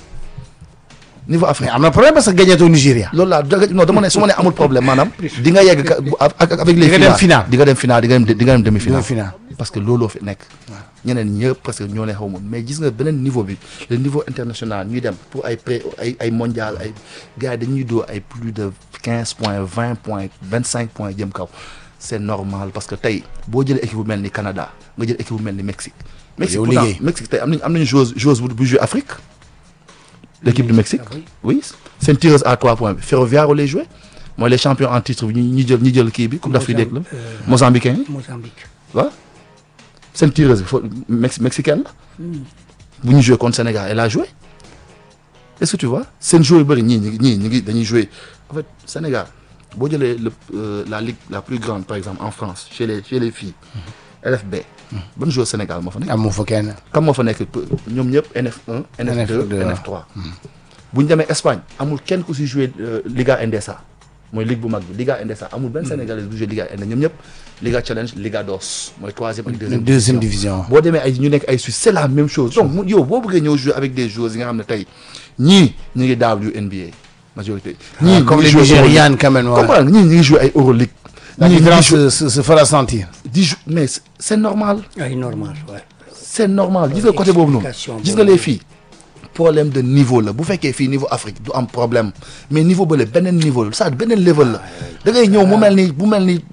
niveau mais africain am na problème parce que gagné au Nigeria. loolu laa dëgg non dama ne su ma nee amul problème maanaam di nga yegg ka- bu- ak ak- avec les Di nga dem finales finale. di nga dem finale di nga dem di nga dem demi finale Demi-finale. parce que looloo fi nekk ñeneen ñëpp parce que ñoo leen xaw ma mais gis nga beneen niveau bi le niveau international ñuy dem pour ay pré ay ay mondial ay gars yi dañuy doo ay plus de quinze points vingt points vingt cinq points jëm kaw c'est normal parce que tey boo jëlee équipe bu mel ni Canada nga jël équipe bu mel ni Mexique Mexique yow pourtant liggéey. Mexique tey am nañ am nañu joueuse joueuse bu bu jouer Afrique l'équipe du Mexique Ah oui. oui seen tireuse à trois points bi Ferroviario lay joué mooy les champions en titre bi ñi ñi jël ñi jël kii bi Coupe d'Afrique des clubs mozambicain yi Mozambique. waaw seen tireuse bi fo mex mexicaine la bu ñu joué contre Sénégal elle a joué est-ce que tu vois seen joueur yu bëri ñii ñi ñii ñi ngi dañuy joué en fait Sénégal boo jëlee le euh, la ligue la plus grande par exemple en France chez les chez les filles L F B ban joueur Sénégal moo fa nekk amu fa kenn. kan moo fa nekk ñoom ñëpp N F un N F deux N F deux, N F trois bu ñu demee Espagne amul kenn ku si joué euh, Liga Endesa mooy ligue bu mag bi Liga Endesa amul benn Sénégalais bu joué Liga Endesa ñoom ñëpp Liga Challenge Liga dos mooy troisième ak deuxième deuxième division. boo demee ay ñu nekk ay Suisse c'est la même chose donc mu- yow boo bëggee ñëw jouer avec des joueurs yi nga xam ne tey ñii ñu ngi W N B A majorité Ah, comme les Nigérianes quand même. voilà. comprendre ñii ñu ngi jouer ay Euroleague La ñii ñu ngi différence jouer- se, se, se fera sentir. di jou- mais c'est- c'est normal Ay normal, ouais. c'est normal gis nga côté boobu noonu Explication gis nga boobu. les filles problème de niveau la bu fekkee fii niveau Afrique du am problème mais niveau bële beneen niveau la ça beneen level la da ngay ñëw mu mel ni bu mel ni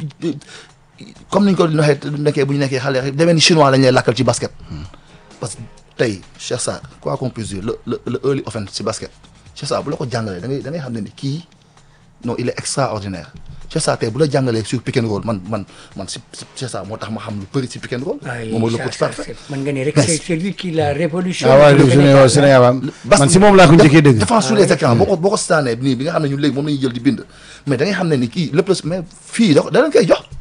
comme ni ñu ko waxee nekkee bu ñu nekkee xale rek demee ni chinois lañ lay lakkal ci basket parce que tey Cheikh Sarr quoi qu'on puisse dire le le le early offense ci basket Cheikh Sarr bu la ko jàngalee da ngay da ngay xam ne ni kii non il est extraordinaire Cheikh Sarr tey bu la jàngalee sur pick and roll man man man si si Cheikh Sarr moo tax ma xam lu bëri si pick and roll. Ay, moom mooy le ça, coach ça, parfait. c'est- man nga ne rek Mais- c'est c'est lui qui l'a révolutionné. ah waaw Le le Sénégal Sénégal am. man si moom laa ko njëkkee dëgg. devant sur les écrans boo ko boo ko staanee nii bi nga xam ne ñun léegi moom la ñuy jël di bind mais da ngay xam ne ni kii lépp la mais fii da da leen koy jox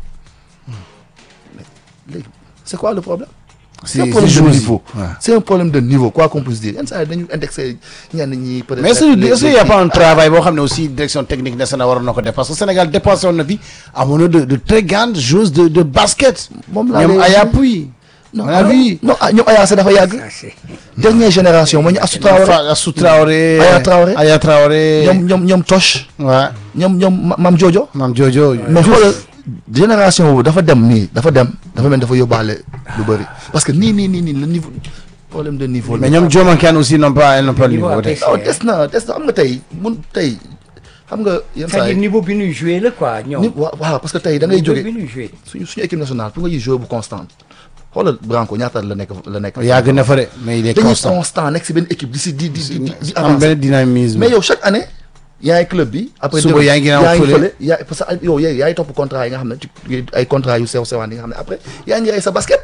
mais léegi c'est quoi le problème. c'est un Si- problème si de joueurs yi. niveau. Ouais. c'est un problème de niveau quoi qu'on puisse dire yenn saa yi dañu indexé ñenn ñi peut-être. mais est-ce que est-ce qu'il y a pas un travail boo xam ne aussi direction technique nationale waroon na ko def parce que Sénégal dépensé woon na fi amoon na de de très grandes joueuses de de basket. moom laa ñoom lay- Aya Pouye. non on a vu. non ah ñoom Aya dafa yàgg. Ça, c'est- dernière génération mooy ñu Assou Traoré Assou Traoré. Aya Traoré. Aya Traoré. ñoom ñoom ñoom Toch waaw ñoom ñoom Ma- Mame Jojo. maam Jojo. mais xoolal génération boobu dafa dem nii dafa dem dafa mel dafa yóbbaale lu bëri parce que nii nii nii nii le niveau problème de niveau. mais ñoom Dioma Kane aussi n'ont pas elles n'ont pas le Niveau niveau. après, non des na des na am nga tey mun tey xam nga yenn saa c'est-à-dire yi niveau bi ñuy joué la quoi ñoom. ni wa- voilà parce que tey da ngay niveau jóge bi ñuy joué. suñu suñu équipe nationale pour nga gis joueur bu constant xoolal Branco ñaata la nekk la nekk. yàgg na fa de mais il est dañuy constant constant nekk si benn équipe di si di di di di am avancer. benn dynamisme. mais yow chaque année yaa ngi club bi. après Suba demain, yaa ngi ginnaaw fële. fële yaa parce que yow yaa yaay topp contrat yi nga xam ne ci ay contrat yu sew sewaan yi nga xam ne après yaa ngi rey sa basket.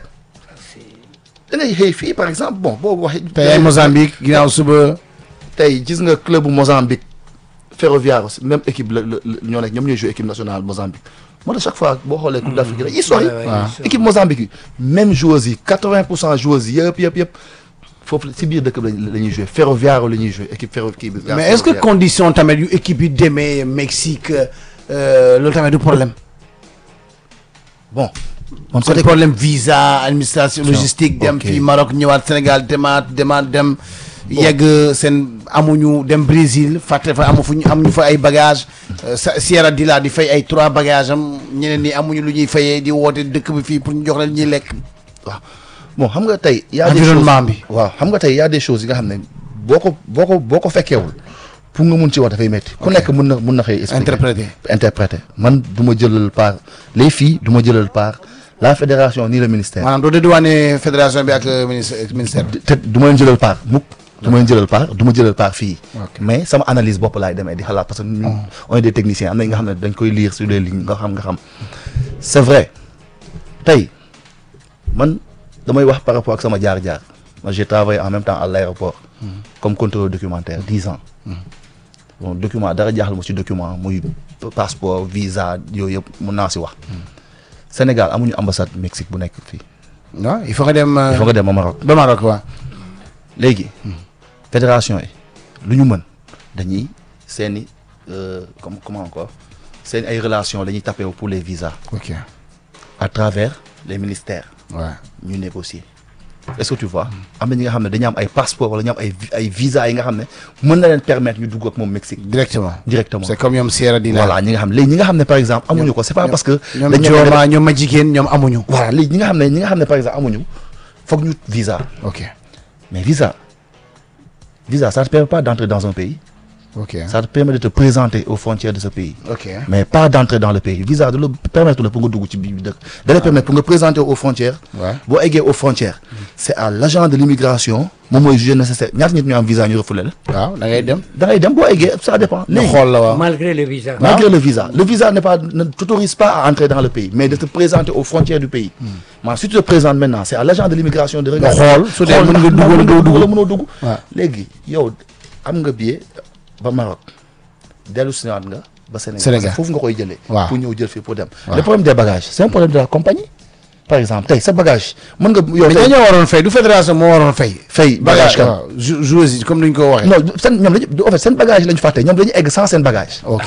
da ngay xëy fii par exemple bon boo waxee. tey ay Mozambique ginnaaw suba. tey gis nga club bu Mozambique Ferroviaire aussi même équipe la la la- ñoo nekk ñoom ñooy joué équipe nationale Mozambique moo tax chaque fois boo xoolee Coupe d'Afrique rek histoire yi Ouais, ouais, waaw. bien sûr. équipe Mozambique yi même joueurs yi quatre-vingts pour cent joueurs yi yëpp yëpp yëpp foofu si biir dëkk bi lañ la ñuy joué Ferroviaire la ñuy joué équipe ferro kii bi. mais est-ce que condition tamit yu équipe yi demee Mexique euh, loolu tamit du problème. bon. man c'est côté problème visa administration logistique dem ok. fii Maroc ñëwaat Sénégal demaat demaat dem. yegg seen amuñu dem Brésil fàtte fa amu fu ñu amuñu fa ay bagages. sa Sierra Dila di fay ay trois bagages am ñeneen ñi amuñu lu ñuy fayee di woote dëkk bi fii pour ñu jox leen ñuy lekk. waaw bon xam nga tey. y a des environnement choses bi. waaw xam nga tey y a des choses yi nga xam ne boo ko boo ko boo ko fekkeewul pour nga mun ci wax dafay métti. ku nekk mun na mun na xëy expliquer. interpréter. interpréter man du ma jëlal part les filles du ma jëlal part la fédération ni le ministère. maanaam doo dédouaner fédération bi ak ministère ministère bi. te du ma leen jëlal part mukk du ma leen jëlal part du ma jëlal part fii. mais sama analyse bopp laay demee di xalaat parce que ñun on est des techniciens am na yi nga xam ne dañ koy lire sur les lignes nga xam nga xam c'est vrai tey man damay wax par rapport ak sama jaar-jaar moi j'ai travaillé en même temps à l'aéroport comme contrôleur documentaire dix ans bon document dara jaaxal ma ci document muy passeport visa yooyu yëpp mun naa si wax Sénégal amuñu ambassade Mexique bu nekk fii non il faut nga dem. il faut nga dem ba Maroc ba Maroc waaw. léegi fédération yi lu ñu mën dañuy seeni comme comment encore seen ay relations la ñuy tapé pour les visas ok à travers les ministères waaw. ñu négocier est-ce que tu vois am na ñi nga xam ne dañu am ay passeport wala ñu am ay ay visas yi nga xam ne mën na leen permettre ñu dugg ak moom Mexique directement. directement c'est comme ñoom Sierra Dila. voilà ñi nga xam léegi ñi nga xam ne par exemple amuñu ko c'est pas parce que ñoom dañu Jooma ñoom ma jigéen ñoom amuñu. voilà léegi ñi nga xam ne ñi nga xam ne par exemple amuñu foog ñu visa ok mais visa visa ça te permet pas d'entrer dans un pays ok ça te permet de te présenter aux frontières de ce pays ok mais pas d'entrer dans le pays visa de la permettre la pour nga dugg ci biir dëkk da lay permettre pour nga présenter aux frontières Ouais. boo eggee aux frontières c'est à l'agent de l'immigration moom mooy juger nécessaire ñaata nit ñu am visa ñu refoulé la waaw da ngay dem. da ngay dem boo eggee ça dépend ñu léegi xool la waaw. malgré le visa. malgré le visa le visa n'est pas ne t'autorise pas à entrer dans le pays mais de te présenter aux frontières du pays maanaam si tu te présentes maintenant c'est à l'agent de l'immigration de regarder xool su dee mën nga dugg wala doo dugg. wala mënoo dugg waaw. léegi yow am nga billet ba Maroc dellu si waat nga ba Sénégal Sénégal. parce que foofu nga koy jëlee waaw. pour ñëw jël fii pour dem le problème des bagages c'est un problème de la compagnie par exemple tey sa bagage mën nga yow mais tey ñoo waroon fay du fédération moo waroon fay. fay bagage kan waaw jou- joueurs yi comme ni ñu ko waxee. non seen ñoom dañu en fait seen bagage lañu fàtte ñoom dañu egg sans seen bagage ok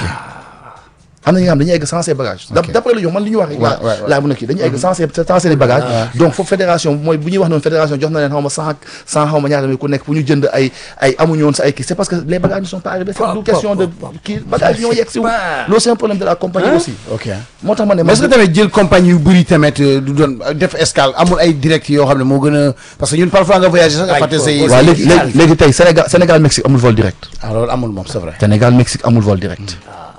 am na ñi nga xam dañuy egg sans ses bagages Ok. d'après lu ñu man li ñu wax rek Ouais, laa ouais, ouais. laa mën a kii dañuy egg sans ses sans seen i bagages donc foofu fédération mooy bu ñuy wax noonu fédération jox na leen xaw ma cent cent xaw ma ñaata mi ku nekk pour ñu jënd ay ay amuñu woon sa ay kii c'est parce que les bagages ne sont pas arrivés c'est une question de kii bagages ñoo yegg si wu loolu c'est un problème de la compagnie aussi ok moo tax ma ne mais est-ce que tamit jël compagnie yu bëri tamit euh, du doon def escale amul ay direct yoo xam ne moo gën a parce que ñun parfois nga voyager sax nga Ay, fàtte say. waaw léegi léegi léegi tey Sénégal Sénégal Mexique amul vol direct ah loolu amul moom c'est vrai. Sénégal Mexique amul vol direct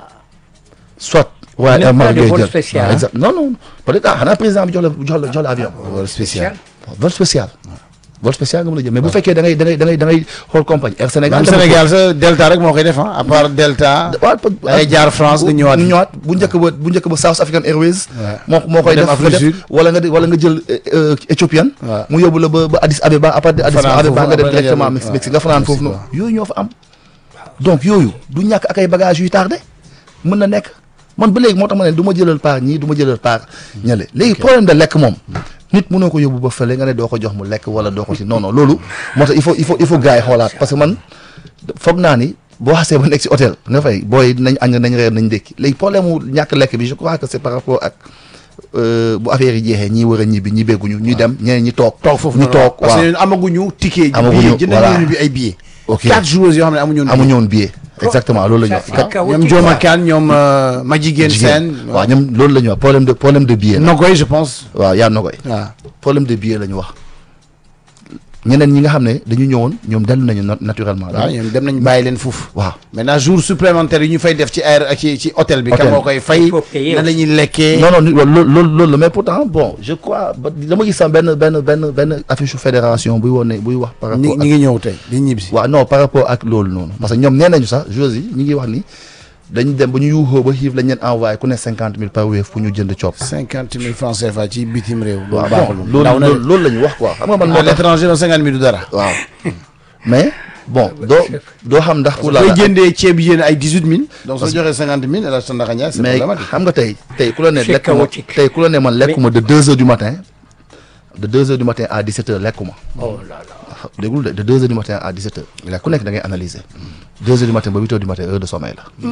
soit waaye Même pas Maroc de ngay vol jël. spécial, waaw, exact non non peut-être ah xanaa président bi jox la jox la jox la avion wala spécial. vol spécial vol spécial nga mën a jël mais bu fekkee da ngay da ngay da ngay da ngay xool compagnie Air Sénégal même Sénégal sa Delta rek moo koy def ah à part Delta. waaw da ngay jaar France nga ñëwaat. ñëwaat bu njëkk ba bu njëkk ba South African Airways moo moo koy Dem def Afrique nga du def Sud. wala nga di- wala nga jël euh, Éthiopienne Ouais. mu yóbbu la ba ba Addis Abeba à partir de Addis Fanaan Abeba foofu, nga dem après nga directement jël- Mexique ouais. Mexique nga fanaan foofu noonu Mexique, yooyu ñoo fa am donc yooyu du ñàkk ak ay bagages yuy tardé mën na nekk man ba léegi moo tax ma ne du ma jëlal part ñii du ma jëlal part ñële léegi problème de lekk moom nit mënoo ko yóbbu ba fële nga ne doo ko jox mu lekk wala doo ko ci non non loolu moo tax il faut il faut il faut gars yi xoolaat parce que man foog naa ni boo xasee ba nekk ci hôtel nga fay booy nañ añ nañ reer nañ ndékki léegi problème mu ñàkk lekk bi je crois que c'est par rapport ak euh, bu affaire yi jeexee ñii war a ñibbi ñi bégguñu ñuy dem ñeneen ñi toog toog foofu ñu noonu toog parce waaw que ñun amaguñu ticket. Amaguñu, billet jënd voilà. nañu bi ay billets. ok quatre joueurs yoo xam ne amuñu woon amuñu woon billet exactement loolu la ñu wax Ça, c'est chaotique, ñoom Dioma quoi. Kane ñoom euh, Madjiguène Sène. waaw ñoom loolu la ñu wax problème de problème de billet la Nogoy je pense. waaw yaa na koy waaw problème de billet la ñu wax ñeneen ñi nga xam ne dañu ñëwoon ñoom dellu nañu naturellement. waaw ñoom dem nañu bàyyi leen foofu. waaw maintenant jour supplémentaire yi ñu fay def ci air ci ci hôtel bi. kan moo koy fay nan la ñuy lekkee. non non loolu loolu loolu mais pourtant bon je crois ba dama gis sax benn benn benn benn affiche fédération buy woon ne buy wax. par rapport ñi ñi ngi ñëw tey di ñibbi si. waaw non par rapport ak loolu noonu parce que ñoom nee nañu sax joueurs yi ñi ngi wax ni dañu dem ba ñu yuuxoo ba xiif lañ leen envoyé ku ne cinquante mille par Wave pour ñu jënd coop. cinquante mille francs C F A ci bitim réew. waaw baaxul bon loolu loolu la ñu wax quoi. xam nga man moo à tax l'étranger la cinquante mille du dara. waaw mais bon doo doo xam ndax. pour la koy jëndee ceeb yéen ay dix huit mille. donc soo joxee cinquante mille El Hadj Tandakha Ndiaye c'est mais problématique. xam nga tey tey ku la ne C'est lekk ma chaotique. tey ku la ne man lekkuma de deux heures du matin de deux heures du matin à dix-sept heures lekkuma. oh là là. déggul de de deux heures du matin à dix-sept heures. ku nekk da ngay analyser. deux heures du matin ba huit heures du matin heure de sommeil la.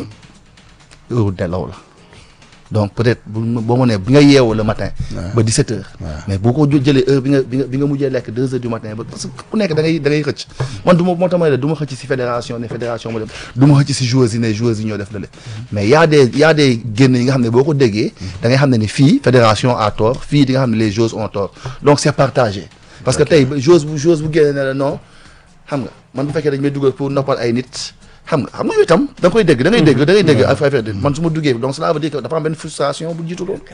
heure nelaw la donc peut-être bu boo ma nee bi nga yeewoo le matin. ba dix-sept heures. mais boo ko jë- jëlee heure bi nga bi nga bi nga mujjee lekk deux heures du matin ba parce que ku nekk da ngay da ngay xëcc. man du ma moo tax ma ne du ma xëcc si fédération ne fédération ma dem du ma xëcc si joueurs yi ne joueurs yi ñoo def lële. mais y a des y a des génn yi nga xam ne boo ko déggee. da ngay xam ne ni fii fédération a tort fii di nga xam ne les joueurs ont tort donc c'est partagé. parce que tey joueurs bu joueurs bu génne ne la non xam nga man bu fekkee dañ may dugal pour noppal ay nit. xam nga xam nga yooyu itam da nga koy dégg da ngay dégg da ngay dégg affaire de man su ma duggee donc cela veut dire que dafa am benn frustration bu jiitu loolu.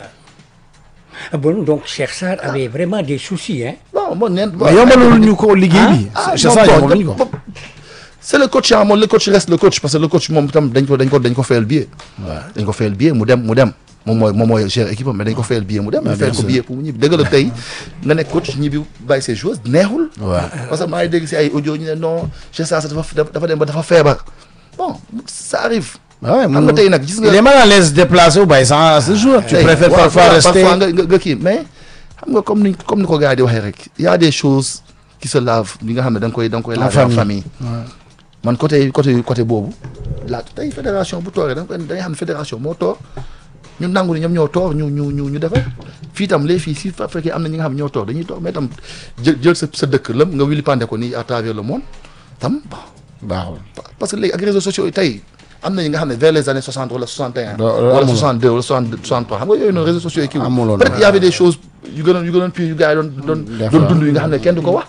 Bon, donc Cheikh Sarr avait vraiment des soucis, hein. non man neen. mais yombalul ñu ko liggéey bi. ah c'est non ça bon yombalul ñu ko. c'est le coach ah moom le coach reste le coach parce que le coach moom itam dañ ko dañ ko dañ ko fayal billet. dañ ko fayal billet mu dem mu dem moom mooy moom mooy gérer équipe am mais dañ ko fayal billet mu dem. ñu fayal ko billet pour mu ñibbi dëgg la tey nga nekk coach ñibbi bàyyi ses joueurs neexul. waaw parce que maa ngi dégg si ay audio ñu ne non Cheikh Sarr dafa dafa dem ba dafa feebar bon ça arrive. waaw xam nga tey nag gis nga. il est mal à l'aise déplacé wu bàyyi sans ce jour. tu tey préfères waaw, parfois voilà, rester. parfois nga nga nga kii mais xam nga comme ni comme ni ko gars yi di waxee rek y a des choses qui se lavent li nga xam ne da nga koy da nga koy laver en famille. man côté côté côté boobu la tey fédération bu tooree da nga koy da nga xam ne fédération moo toor ñu nangu ni ñoom ñoo toor ñu ñu ñu ñu defar fii tam les filles si fa fekkee am na ñi nga xam ne ñoo toor dañuy toor mais tam jël jël sa sa dëkk lëm nga wili pande ko nii à travers le monde tam bon baaxul. parce que léegi ak réseaux sociaux yi tey am na ñi nga xam ne vers les années soixante wala soixante et un doo- doo wala amul. soixante-deux wala soixante soixante-trois xam nga yooyu noonu réseaux sociaux yi kii wu. Amuloon. peut-être y avait des choses yu gënoon yu gënoon pire yu gars yi doon doon Des doon fois. dund yi nga xam ne kenn du ko wax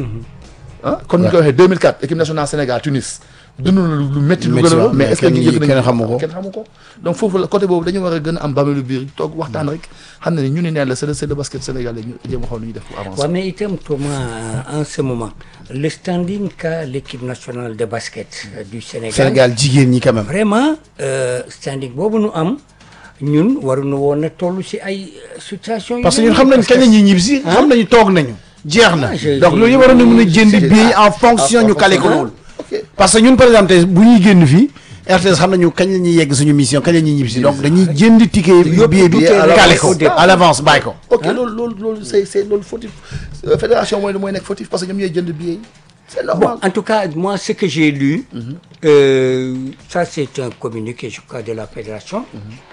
ah comme ni ñu ko waxee deux mille quatre équipe nationale Sénégal Tunis dund na lu lu métti lu Métti gën a waaw, lool mais mais est-ce que kenn ñu yi- yëg nañu kenn xamu ko. kenn xamu ko donc foofu la côté boobu dañu war a gën a am bamelu biir toog waxtaan rek xam ne ni ñu ni neen la c'est le c'est le basket sénégalais ñu jéem a xool nu ñuy def pour avancer. Ouais, mais itam Thomas, en ce moment, le standing qu'a l'équipe nationale de basket euh, du Sénégal, Sénégal jigéen ñi quand même. vraiment euh, standing boobu nu am ñun waruñu woon a toll si ay euh, situation yu parce que mel ñun xam nii, nañ kañ la ñuy ñibbi si. xam nañu toog nañu. jeex na Ah, je- donc je- loolu yëpp waroon na mën a jënd c'est- billet en en fonction ñu calé ko fonction. loolu. ok parce que ñun par exemple tey bu ñuy génn fii R T S xam nañu kañ la ñuy yegg suñu mission kañ la ñuy ñibbi si donc dañuy jënd ticket billet bi billet à l'avance. calé ko à l'avance bàyyi ko. ok loolu loolu loolu c'est c'est loolu fautif Euh, fédération mooy mooy nekk fautif parce que ñoom ñooy jënd billet yi c'est normal. En tout cas, moi, ce que j'ai lu, euh, ça c'est un communiqué, je crois, de la fédération.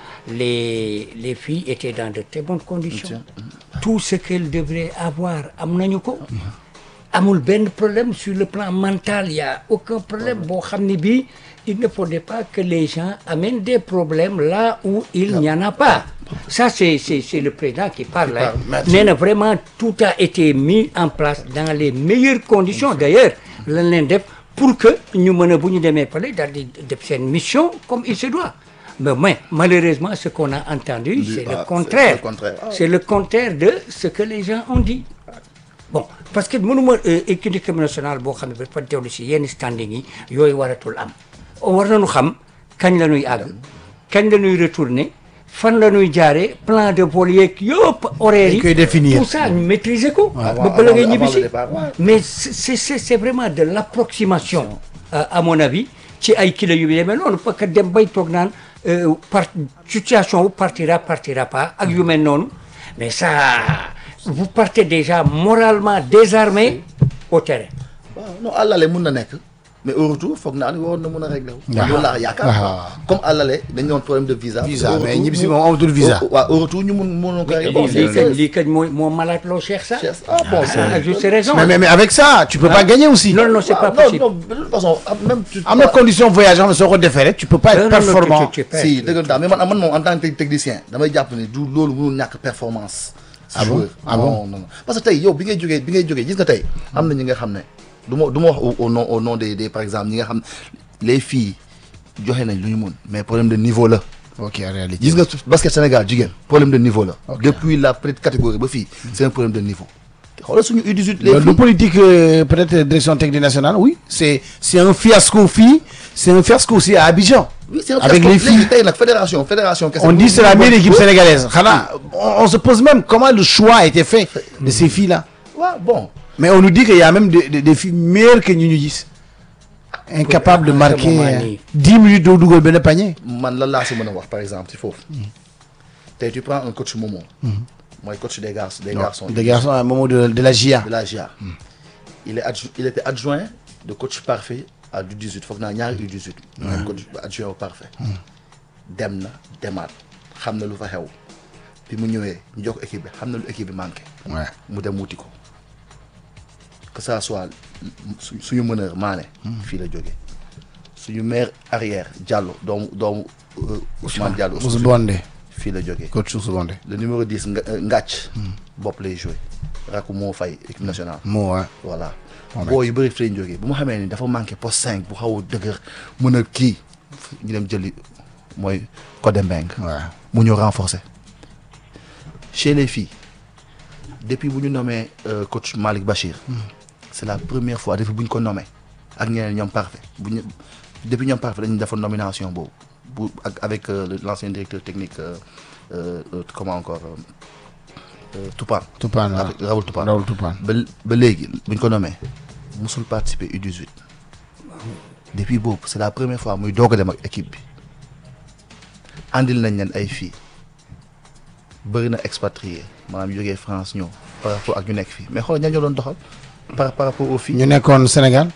Les, les filles étaient dans de très bonnes conditions. Tout ce qu'elles devraient avoir, am nañu ko. Amul benn problème sur le plan mental, il y a aucun problème. Boo xam ne bii, il ne faudrait pas que les gens amènent des problèmes là où il n'y en a pas. Ça, c'est c'est c'est le président qui parle. Hein. Nee na vraiment, tout a été mis en place dans les meilleures conditions. D'ailleurs, lan leen def pour que ñu mën a bu ñu demee pale daal di def seen mission comme il se doit. Mais, mais malheureusement, ce qu'on a entendu, c'est ah, le contraire. c'est le contraire. Ah. C'est le contraire de ce que les gens ont dit. Bon, parce que mënuma équipe nationale boo xam ne dafa teewlu si yenn standing yi yooyu waratul am war nañu xam kañ la ñuy àgg kañ la ñuy retourner fan la ñuy jaaree plan de vol yeeg yëpp horaires yi Dañ koy définir. tout ça ñu maîtriser ko ba Avant- bala ngay avant- ñibbi avant si le départ, ouais. mais c'est c'est c'est vraiment de l'approximation euh, à mon avis ci ay kilo yu demee noonu parce que dem bay toog naan euh, par situation wu partira partira pas ak yu mel noonu mais ça vous partez déjà moralement désarmé au terrain. waaw non àllale mun na nekk mais au retour foog naa ni waroon na mun a régler wu. waaw loolu laa yaakaar waaw. comme àllale dañu doon problème de visa. Visa, Au mais retour, ñibbi si ñu- moom amatul visa. au- waaw au retour ñu mun mënoon ko régler. Bon, lii c'est- kañ lii kañ mooy moo malade loo Cheikh ça. c'est- ah bon c'est à juste raison. mais mais mais avec ça tu peux pas gagner aussi. non non c'est waaw, pas non, possible. non, de toute façon am- même tu- am na condition voyage yoo xam ne soo ko defee rek tu peux pas Non, être non, non, performant. tu- tu- tu- si dëgg la mais man man moom en tant que technicien damay jàpp ne du loolu mënul ñàkk performance Ah bon? joueur. Ah non, bon? non non parce que tey yow bi ngay jógee bi ngay jógee gis nga tey am na ñi nga xam ne du ma du ma wax au au nom au nom des des par exemple ñi nga xam les filles joxe nañ lu ñu mun mais problème de niveau la. ok en réalité. gis nga basket Sénégal jigéen problème de niveau la. Ok. depuis la petite catégorie ba fii c'est un problème de niveau. te xoolal suñu U dix-huit les Le filles politique, euh, peut-être direction technique nationale, oui. C'est c'est un fiasco fille, c'est un fiasco aussi à Abidjan. oui c'est un avec fiasco. les filles. léegi tey nag fédération fédération. kese On dit c'est la meilleure équipe Ouais. sénégalaise. Khana, on, on se pose même comment le choix a été fait de ces filles-là. waaw bon. Mais on nous dit qu'il y a même des, des, des filles meilleures que nous nous disent. Incapables de À un marquer moment euh, donné. dix minutes de double ben panier. man lan laa si mën a wax par exemple ci foofu. tey tu prends un coach Momo. mooy coach des garçons des garçons. Des garçons à un moment de, de la J A. de la G A. il est adju il était adjoint de coach parfait à U dix-huit foog naa ñaari U dix-huit. mooy coach adjoint au parfait. dem na demaat xam na lu fa xew bi mu ñëwee ñu jox ko équipe bi xam na lu équipe bi manqué. Ouais. mu dem wuti ko que ça soit su suñu meneur Mané. fii la jógee suñu meilleur arrière Diallo doomu doomu euh, Ousmane Diallo. Moussa Bondé. fii la jógee. Coach Moussa Bondé. le numéro dix nga Ngàcc. bopp lay joué. rakku moo fay équipe nationale. Mo, ouais. voilà Moom boo yu bëri fi lañ jógee bu ma xamee ni dafa manqué poste cinq bu xaw a dëgër mën a kii ñu dem jëli mooy Codé Mbengue. Ouais. mu ñëw renforcer chez les filles depuis bu ñu nommé euh, coach Malick Bachir. c'est la première fois depuis bu ñu ko nommé ak ñeneen ñoom parfait bu ñu depuis ñoom parfait dañu defoon nomination boobu bu ak avec euh, le- l'ancien directeur technique euh, euh, euh, comment encore euh, euh, Toupane. Toupane, ouais. avec Raoul Toupane. Raoul Toupane. ba ba léegi bu ñu ko nommé musul participer U dix-huit depuis boobu c'est la première fois muy doog a dem ak équipe bi andil nañ leen ay filles bëri na expatrié maanaam jógee France ñëw par rapport ak ñu nekk fii mais xoolal ña ñoo doon doxal par par rapport aux filles Ñu nekkoon Sénégal.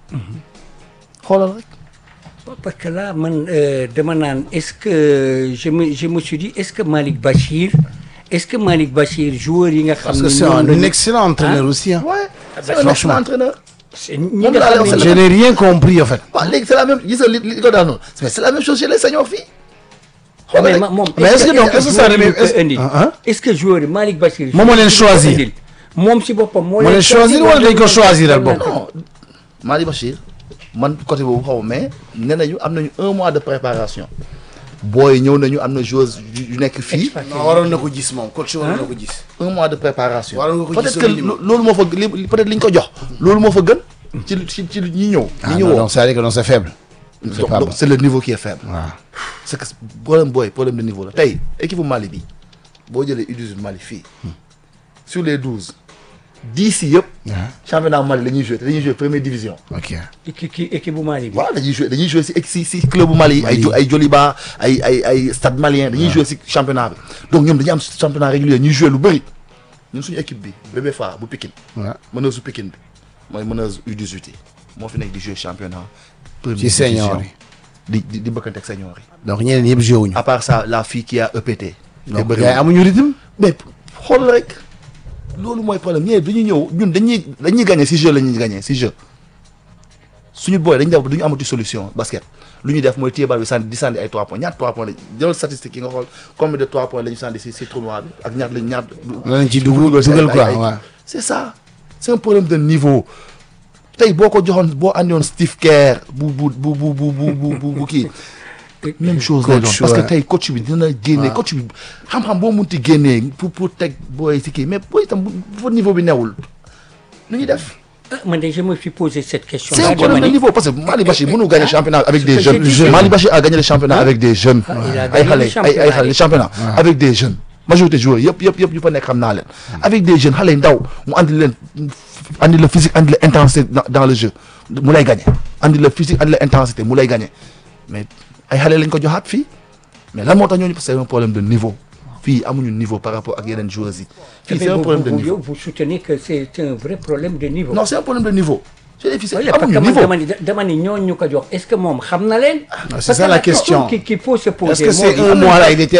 xoolal rek. Parce que là, man, euh, dama naan, est-ce que je me, je me suis dit, est-ce que Malick Bachir, est-ce que Malick Bachir, joueur yi nga xam Parce ne que c'est ñoom un lañu- excellent entraîneur Hein? aussi. Hein. ouais c'est un franchement. excellent entraîneur. c'est ñi Moom nga laa lay xam wax, ne Je n'ai rien compris en fait. waaw léegi c'est la même gis nga li li ko daal noonu mais c'est la même chose chez les seniors filles. mais xoolal rek. ma- moom Mais est-ce que donc, est-ce que ça joueur yi remet- ñu ko est-ce- indil, Ah, ah. est-ce que joueur yi Malick Bachir Moom moo leen joueur yi ñu ko choisir. indil, moom si boppam moo Moo leen choisir wala dañ ko choisir ak bopp? non Malick Bachir man côté boobu xaw ma mais nee nañu am nañu un mois de préparation booy ñëw nañu am na joueuse yu yu nekk fii Non, waroon na ko gis moom coach waroon na ko gis. un mois de préparation Waroon nga ko peut-être gis que au minimum. lo- loolu moo fa li peut-être li ñu ko jox loolu moo fa gën ci ci ci ñi ñëw Ah, ñi non, ñëwoo donc ça veut dire que non, c'est faible. C'est donc pas donc bon. c'est le niveau qui est faible Waaw. c'est que problème booy problème de niveau la tey équipe bu Mali bi boo jëlee U dix-huit Mali fii sur les douze dix yi yëpp Ah, championnat Mali la ñuy joué te dañuy joué première division ok. équipe ki équipe bu Mali bi. waaw dañuy joué dañuy joué si si si club bu Mali ay jo- ay Joliba ay ay ay Stade Malien dañuy joué si championnat bi donc ñoom dañuy am championnat régulier ñuy joué lu bëri ñun suñu équipe bi Bébé Fa bu Pikine Ouais. meneuse su Pikine bi mooy meneuse U dix-huit yi moo fi nekk di joué championnat première Ci senior division. yi. di di di bëkkante ak senior yi Donc ñeneen ñëpp joué wuñu. à part ça la fille qui a E P T te Donc bëri gars yi amuñu rythme. mais xool rek loolu mooy problème ñee dañuy ñëw ñun dañuy dañuy gagné si jeu la ñuy gagné si jeu suñu booy dañu def duñu amati solution basket lu ñuy def mooy téye bal bi sànni di sànni ay trois points ñaata trois points la jël statistique yi nga xool combien de trois points la ñu sànni si si tournoi bi ak ñaata lañ ñaata Lan lañ ci dugg dugal quoi waaw. c'est ça c'est un problème de niveau tey boo ko joxoon boo andiwoon Steve Kerr bu bu bu bu bu bu bu bu bu kii même chose lay doon Coach, parce que ouais. tey coach bi dina génne coach bi xam-xam boo munti génnee pour pour teg booy si kii mais booy itam bu bu fa niveau bi newul lu ñuy def Ah, man de je me suis posé cette question. c'est un problème de niveau parce que Mali Bachir mënu gagner championnat avec des que jeunes j'ai dit, Mali Bachir a gagné le championnat avec des jeunes il a ay gagné xale le ay championnat. ay xale le championnat avec des jeunes majorité joueurs yëpp yëpp yëpp yu fa nekk xam naa leen avec des jeunes xale yu ndaw mu andi leen andi la physique andi la intensité dans dans le jeu mu lay gagné andi la physique andi la intensité mu lay gagné mais ay xale lañ ko joxaat fii mais lan moo tax ñooñu parce que c'est un problème de niveau fii amuñu niveau par rapport ak yeneen joueurs yi fii c'est un vous, problème de vous, niveau vous, vous soutenez que c'est un vrai problème de niveau. non c'est un problème de niveau c'est difficile Oui, parce que amuñu man niveau dama ni dama ni ñooñu ñu ko jox est-ce que moom xam na leen. C'est ça la question. Qu'il faut se poser. Est-ce que moo c'est di- un mois là il était